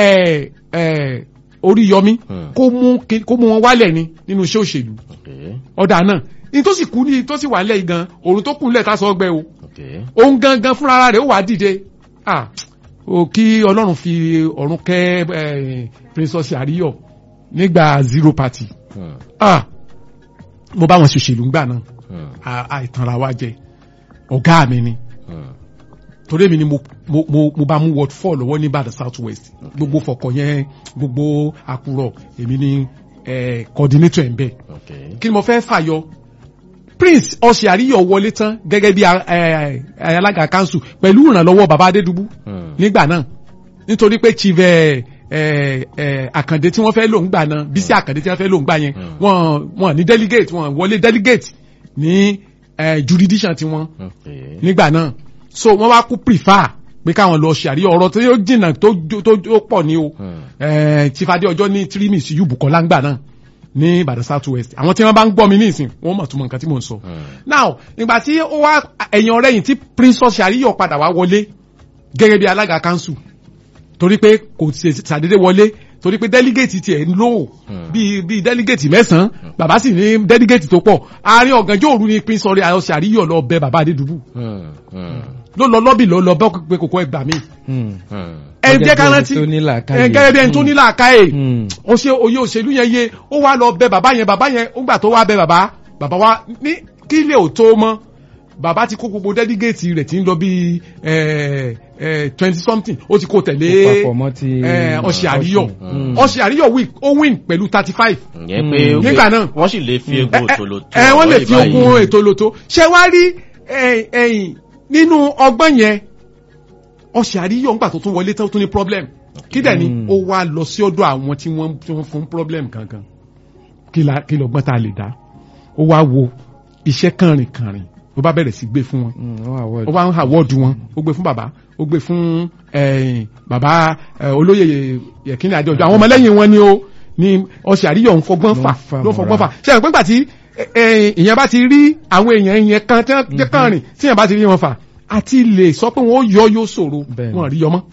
Oríyọmí kó mú kó mú wọn wálẹ̀ ni nínú iṣẹ́ òṣèlú ọ̀dà náà ní tó sì kú ní tó sì wà lẹ́yìn gan òrùn tó kù lẹ̀ tá sọ ọgbẹ́ o òun gangan fúnra rẹ̀ ó wà dìde ah o kí Ọlọ́run fi ọ̀run kẹ́ Princess Àríyọ̀ nígbà zero party ah mo bá wọn ṣòṣèlú ńgbà náà àìtànra wa jẹ ọ̀gá mi ni torí mi ni mo mo mo bá mú ward four lọ́wọ́ ní Ìbàdàn south west gbogbo fọkọ yẹn gbogbo àkùrọ̀ èmi ni coordinator ẹ̀ ń bẹ̀ kí ni mo fẹ́ fàyọ Prince Ọ̀ṣẹ̀ Àríyọ̀ wọlé tán gẹ́gẹ́ bí alága council pẹ̀lú ìrànlọ́wọ́ baba Adédùbú nígbà náà nítorí pé chief Àkàndé tí wọ́n fẹ́ lò ń gbà náà Bísí Àkàndé tí wọ́n fẹ́ lò ń gbà yẹn wọ́n wọ́n ní delegate wọ́n wọlé delegate ní jurisdiction tí wọ́n nígbà náà so wọ́n wá kú prefer pé káwọn lọ ṣe àríyọ̀ ọ̀rọ̀ tó yóò jìnnà tó tó pọ̀ ní o Chief Adéọjọ́ ní three miss yù Bùkọ́lá ń gbà náà ní Ìbàdàn south west àwọn tí wọ́n bá ń gbọ́ mi ní ìsìn wọ́n mọ̀ tó mọ̀ nǹkan tí mò ń sọ now nígbà tí ó wá ẹ̀yìn ọ̀rẹ́ yìí tí Prince Ọ̀ṣẹ̀ Àríyọ̀ padà wá wọlé gẹ́gẹ́ bí alága council torí pé kò ṣàdédé wọlé torí pé delegate tiẹ̀ ń lò bíi bíi delegate mẹ́sàn-án bàbá sì ní delegate tó pọ̀ àárín ọ̀gànjọ́ òru ni Prince Ọ̀ṣẹ̀ Àríyọ̀ lọ bẹ bàbá Adédùbú ló lọ lọ́bì ló lọ bọ́ pé kòkó ẹgbà mi ẹ jẹ́ ká rántí gẹ́gẹ́ bí ẹni tó ní làákàyè ó ṣe oyè òṣèlú yẹn yé ó wá lọ bẹ bàbá yẹn bàbá yẹn ó gbà tó wá bẹ bàbá bàbá wa ní kí ilé ò tó mọ́ bàbá ti kó gbogbo delegate rẹ̀ tí ń lọ bíi twenty something ó ti kó tẹ̀lé Ọ̀ṣẹ̀ Àríyọ̀ Ọ̀ṣẹ̀ Àríyọ̀ ó win pẹ̀lú thirty five nígbà náà wọ́n sì lè fi egun òtòlótó ẹ wọ́n lè fi ogun ètòlótó ṣé wá rí ẹ̀yìn nínú ọgbọ́n yẹn Ọ̀ṣẹ̀ Àríyọ̀ ńgbà tó tún wọlé tó tún ní problem kí dẹ̀ ni ó wá lọ sí ọ̀dọ̀ àwọn tí wọ́n fún problem kankan kí lọ́gbọ́n tá a lè dá ó wá wo iṣẹ́ kànrìnkànrìn ó bá bẹ̀rẹ̀ sí gbé fún wọn ó bá ń àwọ́ọ̀dù wọn ó gbé fún bàbá ó gbé fún bàbá olóyè Yẹ̀kínní Adéọjọ́ àwọn ọmọlẹ́yìn wọn ni ó ní Ọ̀ṣẹ̀ Àríyọ̀ ń fọgbọ́n fà ló fọgbọ́n fà ṣe é pé gbà tí ìyẹn bá ti rí àwọn èèyàn yẹn kan tí wọ́n kàn rìn tí ìyẹn bá ti rí wọn fà àti lè sọ pé wọ́n yọ yóò ṣòro wọn rí yọmọ́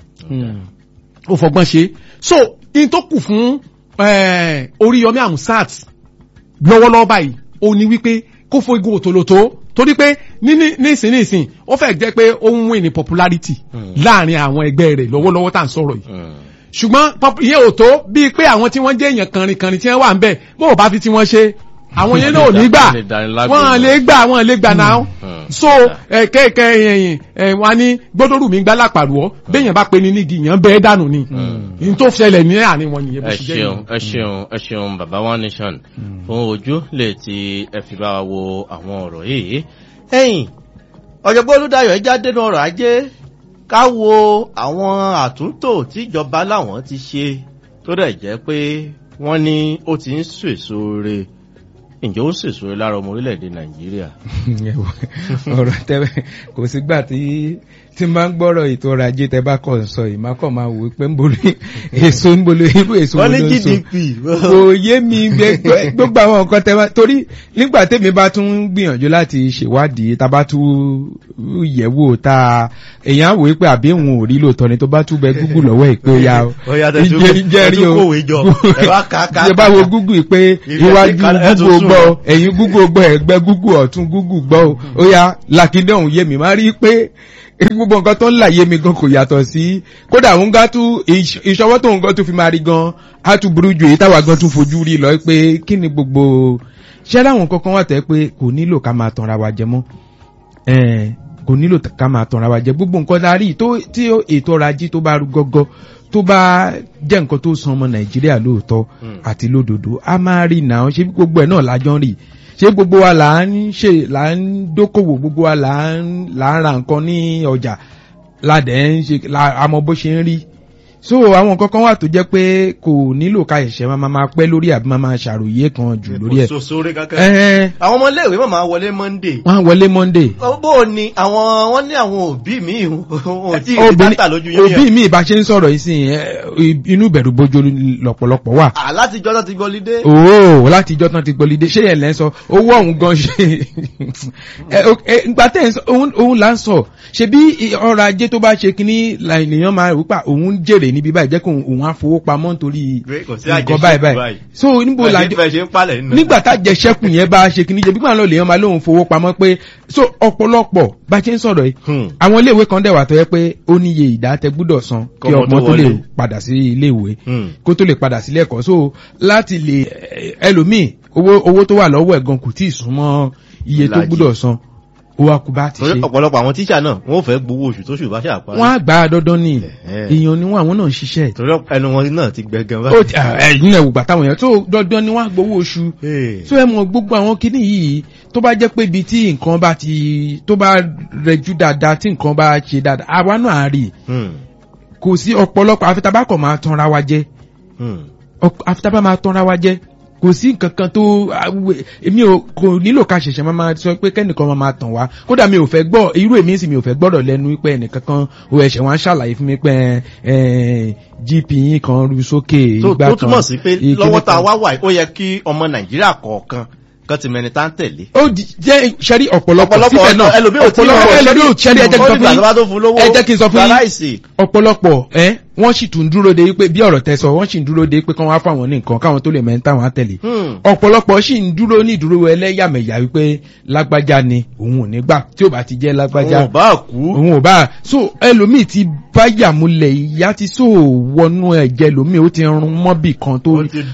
ó fọgbọ́n ṣe so in tó kù fún Oríyọmí Hamzat lọ́wọ́lọ́wọ́ báyìí ó ní wípé kó fo igun òtòlótó torí pé nísìn nísìn ó fẹ́ jẹ́ pé ó ń win ní popularity láàrin àwọn ẹgbẹ́ rẹ̀ lọ́wọ́lọ́wọ́ tá à ń sọ̀rọ̀ yìí ṣùgbọ́n ìyẹn ò tó bíi pé àwọn tí wọ́n jẹ́ èèyàn kànrìnkànrìn tí wọ́n wà ń bẹ̀ bó o bá fi tí wọ́n ṣe àwọn yẹn náà ò ní gbà wọ́n lè gbà wọ́n lè gbà náà so kẹ́kẹ́ ẹ̀yìn wọn ní gbódòrú mi gbá lápàlùọ́ béèyàn bá pe ní nígi yẹn bẹ́ẹ̀ dànù ni n tó ṣẹlẹ̀ ní àárín wọn nìyẹn bó ṣe jẹ́ yìí. ẹ ṣeun ẹ ṣeun baba One Nation fún ojú lè ti ẹ fi bá wa wo àwọn ọ̀rọ̀ yìí. ẹ̀yin ọ̀jọ̀gbọ́n Olúdáyọ̀ ẹ jáde nínú ọ̀rọ̀ ajé ká wo àwọn àtúntò tíjọba láwọn ti ṣe tó dẹ̀ jẹ́ pé wọ́n ní ó ti ń sèso re ǹjẹ́ ó sèso re lára ọmọ orílẹ̀-èdè Nàìjíríà. ọ̀rọ̀ tẹ́wẹ́ kò sígbà tí tí máa ń gbọ́rọ̀ ètò ọrọ̀ ajé tẹ́ bá kọ̀ ń sọ yìí má kọ̀ máa wò pé ń bolo èso ń bolo irú èso wo ló ń so kò yé mi gbogbo àwọn nǹkan tẹ́ bá torí nígbà tèmi bá tún gbìyànjú láti ṣèwádìí tá a bá tún yẹ̀wò tá a èèyàn wò pé àbí òun ò rí lóòótọ́ ni tó bá tún bẹ Google lọ́wọ́ ẹ̀ pé ó yá ìjẹ́rí o ṣe bá wo Google pé iwájú Google gbọ́ ẹ̀yìn Google gbọ́ ẹ̀gbẹ́ Google ọ̀tún Google gbọ́ ó yá làkíndé òun yé mi má rí pé gbogbo nǹkan tó ń láyé mi gan kò yàtọ̀ sí kódà òun gá tún ìṣọwọ́ tó ń gan tó fi máa rí gan á tún burú ju èyí táwa gan tún fojú rí lọ pé kí ni gbogbo ṣé láwọn kankan wà tẹ́ pé kò nílò ká máa tanra wa jẹ mọ́ kò nílò ká máa tanra wa jẹ gbogbo nǹkan darí tí ètò ọrọ̀ ajé tó bá rú gọ́gọ́ tó bá jẹ́ nǹkan tó san ọmọ Nàìjíríà lóòótọ́ àti lódodo a máa rí náà ṣé gbogbo ẹ̀ náà lájọ́ rí ṣé gbogbo wa là ń ṣe là ń dókòwò gbogbo wa là ń là ń ra nǹkan ní ọjà ládẹ̀ ń ṣe àmọ́ bó ṣe ń rí so àwọn nǹkan kan wà tó jẹ́ pé kò nílò ká ẹ̀ṣẹ̀ máa máa pẹ́ lórí àbí máa máa ṣàròyé kan jù lórí ẹ̀. àwọn ọmọ iléèwé máa máa wọlé monday. wọ́n á wọlé monday. bó ni àwọn wọ́n ní àwọn òbí mi ò tí ì rí dátà lójú yẹn. òbí mi ìbá ṣe ń sọ̀rọ̀ yìí sìn inú ìbẹ̀rù bojo lọ̀pọ̀lọpọ̀ wà. látijọ́ tán ti gbọ́lídé. ooo látijọ́ tán ti gbọ́lídé ṣé yẹn lẹ́ ń sọ owó ọ̀hún gan ṣe ìgbà tẹ̀ ń sọ òun là ń sọ ṣebí ọrọ̀ ajé tó bá ṣe kínní làìníyàn máa rúpa òun jèrè níbi báyìí jẹ́ kó òun á fowó pamọ́ nítorí nǹkan báyìí báyìí so níbo la nígbà tá jẹṣẹ́kù yẹn bá ṣe kìíní jẹ bí gbọ́n náà lèèyàn máa lóun fowó pamọ́ pé so ọ̀pọ̀lọpọ̀ bá ṣe ń sọ̀rọ̀ yìí àwọn iléèwé kan dẹ̀ wà tó yẹ pé ó níye ìdá tẹ gbúdọ̀ san kí ọmọ tó lè padà sí iléèwé kó tó lè padà sílé ẹ̀kọ́ so láti lè ẹlòmíì owó owó tó wà lọ́wọ́ ẹ̀ gan kò tí ì súnmọ́ iye tó gbúdọ̀ san owó akúbá ti ṣe. ọ̀pọ̀lọpọ̀ àwọn tíṣà náà wọ́n fẹ́ gbowó oṣù tó ṣù bá ṣàpá. wọ́n á gbà á dandan ní èèyàn ni wọ́n àwọn náà ń ṣiṣẹ́. torí ẹnu wọn náà ti gbẹ̀gàn báyìí. ó ti ẹ̀yìn ẹ̀wù gbà táwọn èèyàn tó dandan ni wọ́n á gbowó oṣù. tó ẹ mọ gbogbo àwọn kinní yìí tó bá jẹ́ pé ibi tí nǹkan bá ti tó bá rẹjú dáadáa tí nǹkan bá ṣe dáadáa àwa náà á rí. kò sí ọ̀pọ̀lọpọ̀ àfitabákọ̀ máa tanra wa jẹ. àfitabá máa tanra wa jẹ kò sí nǹkan kan tó èmi ò kò nílò ká ṣẹ̀ṣẹ̀ máa máa sọ pé kẹ́nìkan máa máa tàn wá kódà mi ò fẹ́ gbọ́ irú èmi sì mi ò fẹ́ gbọ́dọ̀ lẹ́nu wípé ẹnìkan kan ó ẹ̀ṣẹ̀ wọn ṣàlàyé fún mi pé gp yín kan ru sókè ìgbà kan. tó túmọ̀ sí pé lọ́wọ́ tá a wá wà ó yẹ kí ọmọ nàìjíríà kọ̀ọ̀kan kan ti mẹni tá ń tẹ̀lé. ó jẹ́ sẹ́rí ọ̀pọ̀lọpọ̀ síbẹ̀ náà ọ̀pọ̀lọpọ̀ ẹlòmí ò sẹ́rí ẹjẹ́ kí n sọ fún yín ọ̀pọ̀lọpọ̀ ẹ wọ́n sì tún dúró de pé bí ọ̀rọ̀ tẹ́ sọ wọ́n sì ń dúró de pé kán wá fáwọn ní nǹkan káwọn tó lè mẹ́rin táwọn á tẹ̀lé. ọ̀pọ̀lọpọ̀ sì ń dúró ní ìdúró ẹlẹ́yàmẹ̀yà wípé lágbájá ni òun ò ní gbà tí ò bá ti jẹ́ lágbájá òun ò bá kú òun ò bá so ẹlòmíì ti bá yàmúlẹ̀ ìyá ti so wọnú ẹ̀jẹ̀ lòmíì ó ti rún mọ́bì kan tó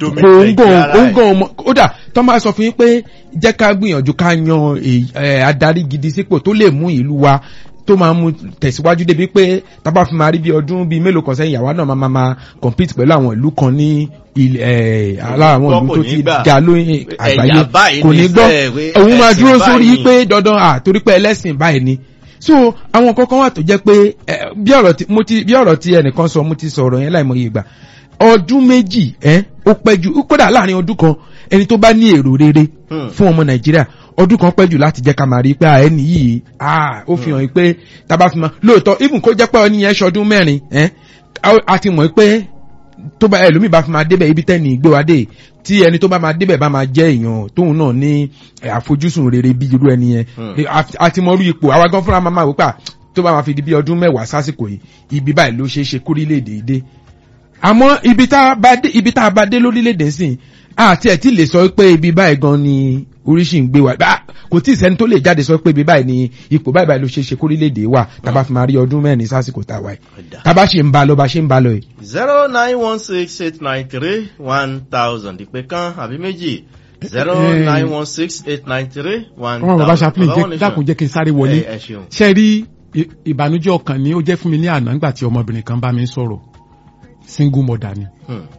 kóńgò kódà tó máa sọ fún yín pé jẹ́ ká gbìyànjú ká yan adarí gidi sípò tó lè mú ìlú wa tó máa mú tẹ̀síwájú débi pé tábà fi máa rí bí ọdún bíi mélòó kan sẹ́yìn ìyàwó náà máa máa compete pẹ̀lú àwọn ìlú kan ní àwọn ìlú tó ti ga lóyìn àgbáyé kò ní gbọ́ òun máa dúró sórí pé dandan à torí pé ẹlẹ́sìn báyìí ni so àwọn kankan wà tó jẹ́ pé bí ọ̀rọ̀ tí ẹnìkan sọ mo ti sọ̀rọ̀ yẹn láìmọye ìgbà ọdún méjì ó pẹ́ jù kódà láàrin ọdún kan ẹni tó bá ní èrò rere fún ọmọ nàìjíríà ọdún kan pẹ́ jù láti jẹ́ ká máa rí pé ẹni yìí ó fi hàn pé tábà fi máa lóòótọ́ even kó jẹ́ pé ẹni yẹn ṣọdún mẹ́rin a ti mọ̀ pé tó bá ẹlòmíì bá fi máa débẹ̀ ibi tẹ́ni ìgbé wa dé tí ẹni tó bá máa débẹ̀ bá máa jẹ́ èèyàn tóun náà ní àfojúsùn rere bí irú ẹni yẹn a ti mọ irú ipò àwa gan fúnra máa wò pé tó bá máa fi di bí ọdún mẹ́wàá sásìkò yìí ibi báyìí ló ṣeé ṣe kórílẹ̀-èdè dé àmọ́ ibi tá a bá dé lórílẹ̀-èdè sìn àti ẹ̀ tí lè sọ pé ibi báyìí gan ni oríṣi ń gbé wa kò tí ì sẹ́ni tó lè jáde sọ pé ibi báyìí ni ipò báyìí báyìí ló ṣe ṣe kórílẹ̀-èdè wa tàbá fi máa rí ọdún mẹ́rin sásìkò tá a wáyé tàbá ṣe ń ba lọ bá ṣe ń ba lọ yìí. zero nine one six eight nine three one thousand ìpè kan àbí méjì zero nine one six eight nine three one thousand. ọmọ bàbá ṣàpìlì dákun jẹ́ kí n sáré wọlé ṣe rí ìbànújẹ́ ọkàn ni ó jẹ́ fún mi ní àná nígbà tí ọmọbìnrin kan bá mi sọ̀rọ̀ single mother ni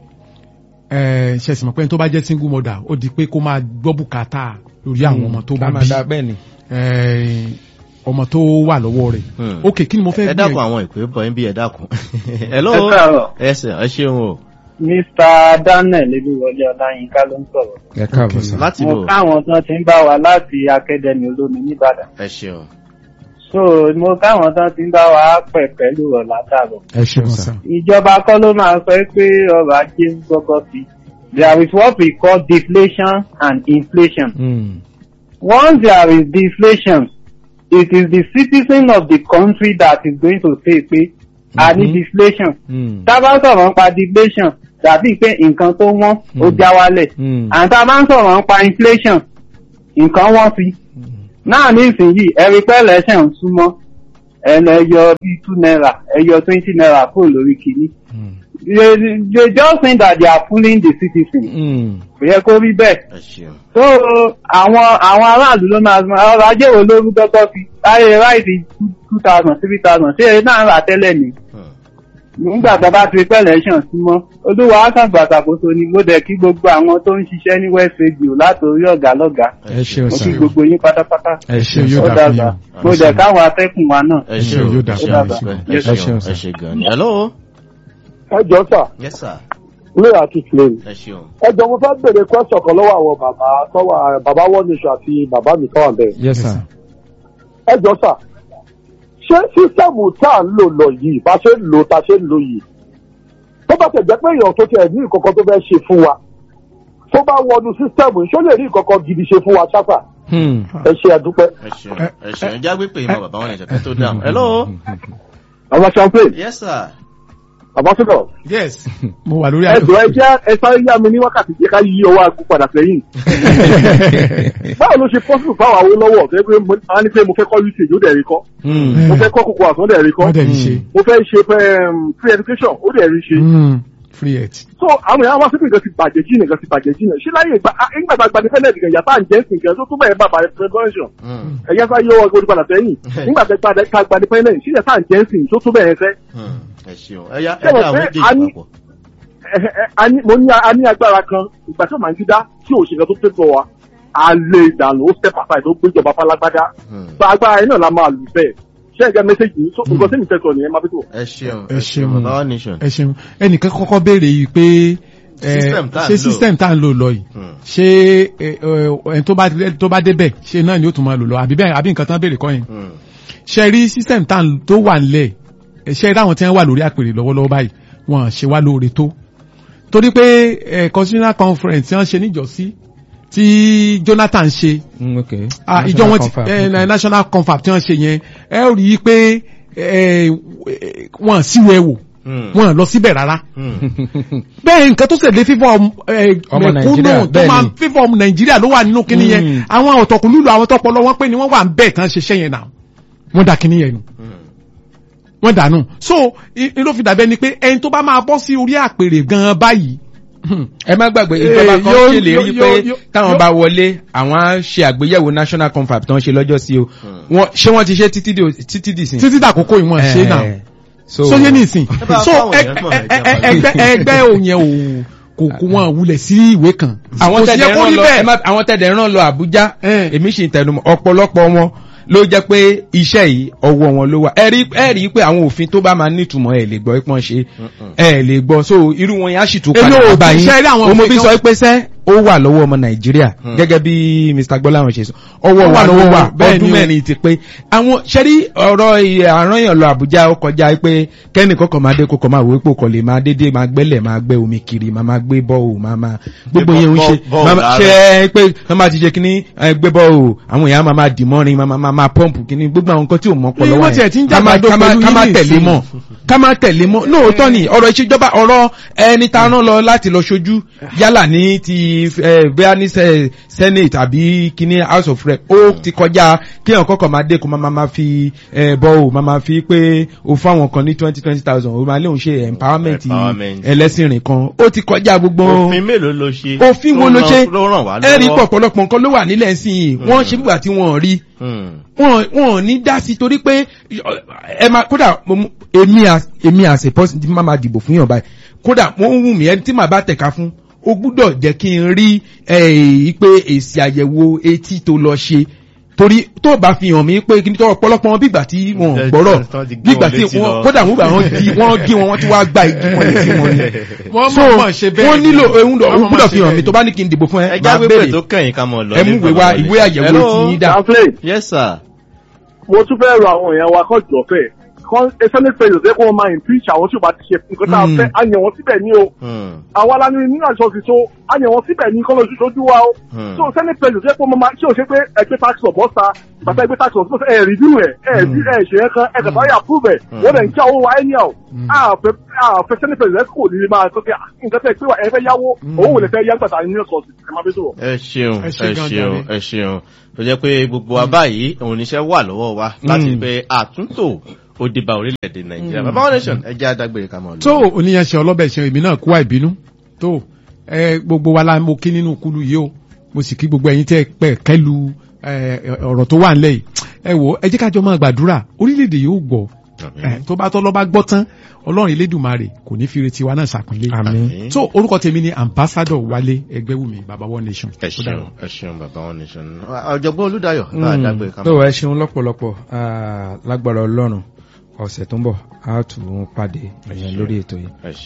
ṣe sì mọ̀ pé tó bá jẹ́ single mother ó di pé kó máa gbọ́ bùkátà lórí àwọn ọmọ tó bá bí ọmọ tó wà lọ́wọ́ rẹ̀ ok kí ni mo fẹ́ gbé ẹ dákun àwọn ìpè bọ̀ ẹ́ bí ẹ dákun hello ẹsẹ̀ ẹ ṣeun o. Mr. Daniel Olúwọlé Ọláyínká ló ń sọ̀rọ̀. ẹ káàbọ̀ sọ. láti bò mo káwọn tán ti ń bá wa láti akademi olómi nìbàdàn. ẹ ṣeun. so mo káwọn tán ti ń bá wa pẹ̀ pẹ̀lú ọ̀la dàbọ̀. ẹ ṣeun sọ. ìjọba kọ́ ló máa sọ pé ọrọ̀ ajé ń gbọ́gbọ́ sí. There is what we call deflation and inflation. Mm. Once there is deflation, it is the citizen of the country that is going to say pé a ní deflation. Tá bá sọ̀rọ̀ nípa deflation dàbí pé nǹkan tó wọ́n ó já wálẹ̀. And tá bá ń sọ̀rọ̀ nípa inflation nǹkan wọ́n sí. Náà nísìnyí ẹ̀rí pẹ́lẹ́ ṣẹ̀ ń súnmọ́ ẹ̀yọ bíi two naira ẹ̀yọ twenty naira kúrò lórí kìíní. They, they just think that they are fooling the citizen. Kò yẹ kó rí bẹ́ẹ̀. So àwọn àwọn aráàlú ló máa ọrọ̀ ajé wo ló rú dọ́tọ́ fi láyé ráìtì two thousand three thousand ṣé eré náà rà tẹ́lẹ̀ ni. nígbà tá a bá ti pẹ́ election súnmọ́ olúwa á kàn gbàtàkóso ni mo dẹ̀ kí gbogbo àwọn tó ń ṣiṣẹ́ ní West Radio látòrí ọ̀gá lọ́gá ẹ ṣe mo kí ọ̀sán gbogbo yín pátápátá ẹ ṣe yóò ó dà fún dàgbà yín. mo dẹ̀ káwọn atẹ́kùn wa náà. ẹ ṣe o yóò dà ẹ ṣe fún o yín. ẹ ṣe o ẹ ṣe gan ni. hello. ẹ jọ sà yes sir. lórí àti flame ẹ ṣeun. ẹ jọ mo fẹ́ bèrè question kan lọ́wọ́ àwọn bàbá tọ́wọ́ bàbá one nation àti bàbá mi tọ́wọ́ bẹ́ẹ̀. yes sir. ẹ jọ sà ṣé sísẹ́mù tá à ń lò lọ yìí bá ṣe ń lò tá a ṣe ń lò yìí tó bá tẹ̀ jẹ́ pé èèyàn tó tiẹ̀ ní ìkọ̀kọ̀ tó fẹ́ ṣe fún wa tó bá wọnú sísẹ́mù ṣó lè rí ìkọ̀kọ̀ gidi ṣe fún wa ṣáfà ẹ ṣe àdúpẹ́. ẹ ṣeun ẹ ṣeun ẹ jágbe pé ìmọ̀ bàbá wọn lè ṣẹ̀kẹ́ tó dáhùn. hello. àwọn champagne yes sir. ambassador yes mo wà lórí ẹ jọ ẹ jẹ́ ẹ sáré yá mi ní wákàtí jẹ́ ká yí ọwọ́ àgùn padà sẹ́yìn. báwo ló ṣe possible fáwọn àwọn olówó ọ̀fẹ́ pé mo á ní pé mo fẹ́ kọ́ usage ó dẹ̀ rí kọ́ mo fẹ́ kọ́ kókó àtún ó dẹ̀ rí kọ́ wọ́n dẹ̀ ń ṣe mo fẹ́ ṣe free education ó dẹ̀ rí ṣe. free ed. so àwọn èèyàn wá sí pé nǹkan ti bàjẹ́ jí nǹkan ti bàjẹ́ jí náà ṣé láyé ìgbà nígbà tá a gba independent gan yàtọ̀ à ń jẹ́ nsìn gan tó tún bẹ̀rẹ̀ bàbá prevention ẹ̀yà sá yọ ọgbọ́n padà sẹ́yìn nígbà tá a gba independent ṣé yàtọ̀ à ń jẹ́ nsìn tó tún bẹ̀rẹ̀ fẹ́. ẹ ṣeun ẹ yá ẹ dá àwọn méjèèjì papọ̀. mo ní a ní agbára kan ìgbà tí ó máa ń dídá tí òṣèlú tó tẹ́ bọ̀ wa a lè dànù ó step aside ó gbéjọba falágbádá so agbára yẹn náà la máa lù bẹ́ẹ̀ ṣé ẹ jẹ́ mẹ́sẹ̀gì yìí nǹkan tí mi fẹ́ sọ nìyẹn máa fi tó. ẹ ṣeun ẹ ṣeun bàbá one nation. ẹ ṣeun ẹnìkan kọ́kọ́ béèrè yìí pé ṣé system tá à ń lò lọ yìí ṣé ẹni tó bá débẹ̀ ṣé náà ni ó tún máa lò lọ àbí bẹ́ẹ̀ àbí nǹkan tán béèrè kọ́ yẹn ṣe rí system tó wà nílẹ̀ ṣe rí àwọn tí wọ́n wà lórí àpèrè lọ́wọ́lọ́wọ́ báyìí wọ́n ṣe wá lóore tó torí pé constitutional conference wọ́n ṣe níjọ́sí tí Jonathan ṣe ìjọ wọn ti national confab tí wọ́n ṣe yẹn ẹ rí i pé wọ́n síwẹ̀ wò wọ́n lọ síbẹ̀ rárá bẹ́ẹ̀ nǹkan tó ṣẹlẹ̀ fífọ́ mẹ̀kúnnù tó máa fífọ́ Nàìjíríà ló wà nínú kíní yẹn àwọn ọ̀tọ̀kùlúlù àwọn tọpọlọ wọn pé ni wọ́n wà ń bẹ́ẹ̀ tán ṣiṣẹ́ yẹn náà wọ́n dà kíní yẹn nù wọ́n dànù so ní ló fi dàbẹ́ ni pé ẹni tó bá máa bọ́ sí orí àpèrè gan-an báyìí. ẹ má gbàgbé ìjọba kan ṣèlérí pé táwọn bá wọlé àwọn á ṣe àgbéyẹ̀wò national confab tó ń ṣe lọ́jọ́ sí o ṣé wọ́n ti ṣe títí dì sí. títí dàkókò ìwọ̀n ṣe náà sóyè nìsín so ẹgbẹ́ òyìn ò kò kò wọn wulẹ̀ sí ìwé kan. àwọn tẹ̀dẹ̀ rán lọ Àbújá èmi sì ń tẹnumọ́ ọ̀pọ̀lọpọ̀ wọn ló jẹ́ pé iṣẹ́ yìí ọwọ́ wọn ló wà ẹ rí pé àwọn òfin tó bá máa nítumọ̀ ẹ̀ lè gbọ́ pọ́n ṣe ẹ̀ lè gbọ́ so irú wọn yẹn á sì tún padà bá yín òmòbí sọ pé sẹ́ ó wà lọ́wọ́ ọmọ Nàìjíríà gẹ́gẹ́ bí Mr Gbọ́láhàn ṣe sọ ọwọ́ wa ló wà ọdún mẹ́rin ti pé àwọn ṣẹ́rí ọ̀rọ̀ àrányàn lọ Àbújá ó kọjá pé kẹ́nì kọ́kọ́ máa dé kókò máa wò pé kò lè máa dédé máa gbẹ́lẹ̀ máa gbẹ́ omi kiri máa máa gbé bọ́ọ̀ máa máa gbogbo yẹn ń ṣe ṣe pé wọ́n máa ti ṣe kíní gbé bọ́ọ̀ àwọn èèyàn máa máa dì mọ́rin máa máa máa pọ́ǹpù kíní gbogbo àwọn nǹkan tí ò mọ́ pọ̀ lọ́wọ́ yẹn ká máa tẹ̀lé mọ́ ká máa tẹ̀lé mọ́ lóòótọ́ ni ọ̀rọ̀ ìṣèjọba ọ̀rọ̀ ẹni tá a rán lọ láti lọ ṣojú yálà ní ti bẹ́ẹ̀ ní senate àbí kíní house of rep ó ti kọjá kí èèyàn kọ́kọ́ máa dé kó máa máa fi bọ́ ò máa máa fi pé o fáwọn kan ní twenty twenty thousand o máa léun ṣe empowerment ẹlẹ́sìnrìn kan ó ti kọjá gbogbo òfin mélòó ló ṣe òfin wo ló ṣe ẹ̀rí pọ̀pọ̀lọpọ̀ nǹkan ló wà nílẹ̀ sí i wọ́n ṣe nígbà tí wọ́n rí wọn ò ní dá sí torí pé ẹ máa kódà èmi èmi àṣẹ pọ́sìn tí máa dìbò fún yàn báyìí kódà wọ́n ń wù mí ẹni tí màá bá tẹ̀ka fún ó gbúdọ̀ jẹ́ kí n rí pé èsì àyẹ̀wò etí tó lọ ṣe torí tó bá fi hàn mí pé kí ni tó ọ̀pọ̀lọpọ̀ wọn bígbà tí wọn gbọ́rọ̀ bígbà tí wọn kódà wọn gbà wọn gí wọn gí wọn wọn ti wá gba igi wọn lè fi wọn ni. so wọn nílò ohun gbúdọ̀ fi hàn mí tó bá ní kí n dìbò fún ẹ máa béèrè ẹ mú ìwé wa ìwé àyẹ̀wò etí yín dà. yes sir. mo tún fẹ́ rọ àwọn èèyàn wa kọ́ jọ fẹ́ senate president ẹ kó wọn máa impeach àwọn tí o bá ti ṣe nǹkan tá a fẹ́ a yàn wọ́n síbẹ̀ ní o àwa la ní nínú àṣọ ti so a yàn wọ́n síbẹ̀ ní kọ́lọ́ọ̀ṣù sójú wa o so senate president ẹ kó wọn máa ṣé o ṣe pé ẹgbẹ́ tax law bọ́sà bàtà ẹgbẹ́ tax law ẹ review ẹ ẹ ẹ ṣe ẹ kan ẹ kàtà ẹ approve ẹ wọ́n dẹ̀ ń kí àwọn wa ẹ ní à o àfẹ́ senate president kò ní máa sọ pé nǹkan tẹ́ ẹ pé ẹ fẹ́ yáwó owó wò lè fẹ́ yá gbàtà nínú ọ̀sọ̀ọ̀sì ẹ máa fi sọ̀rọ̀. ẹ ṣeun ẹ ṣeun ẹ ṣeun tó jẹ́ pé gbogbo wa báyìí òun níṣẹ́ wà lọ́wọ́ wa láti pé àtúntò ó dìbà orílẹ̀-èdè Nàìjíríà bàbá wọn nation ẹ jẹ́ adágbére ká mọ̀ lọ. tó oníyanṣẹ́ ọlọ́bẹ̀ ṣe èmi náà kú àìbínú tó ẹ gbogbo wa la mo kí nínú kúlù yìí o mo sì kí gbogbo ẹ̀yin tẹ́ pẹ̀ kẹ́lu ọ̀rọ̀ tó wà nílẹ̀ yìí ẹ wò ẹ jẹ́ ká jọ máa gbàdúrà orílẹ̀-èdè yóò gbọ́ tó bá tọ́ lọ́ bá gbọ́ tán ọlọ́run elédùnmarè kò ní fi retí wa náà ṣàpínlẹ̀. àmín. so orúkọ tèmi ni ambassador Wálé Ẹgbẹ́wùmí baba one nation. ẹ ṣeun ẹ ṣeun baba one nation ọ̀jọ̀gbọ́n Olúdáyọ̀ bá a dágbé ká. tó ẹ ṣeun lọ́pọ̀lọpọ̀ lágbára ọlọ́run ọ̀sẹ̀ tó ń bọ̀ á tún pàdé ìyẹn lórí ètò yìí.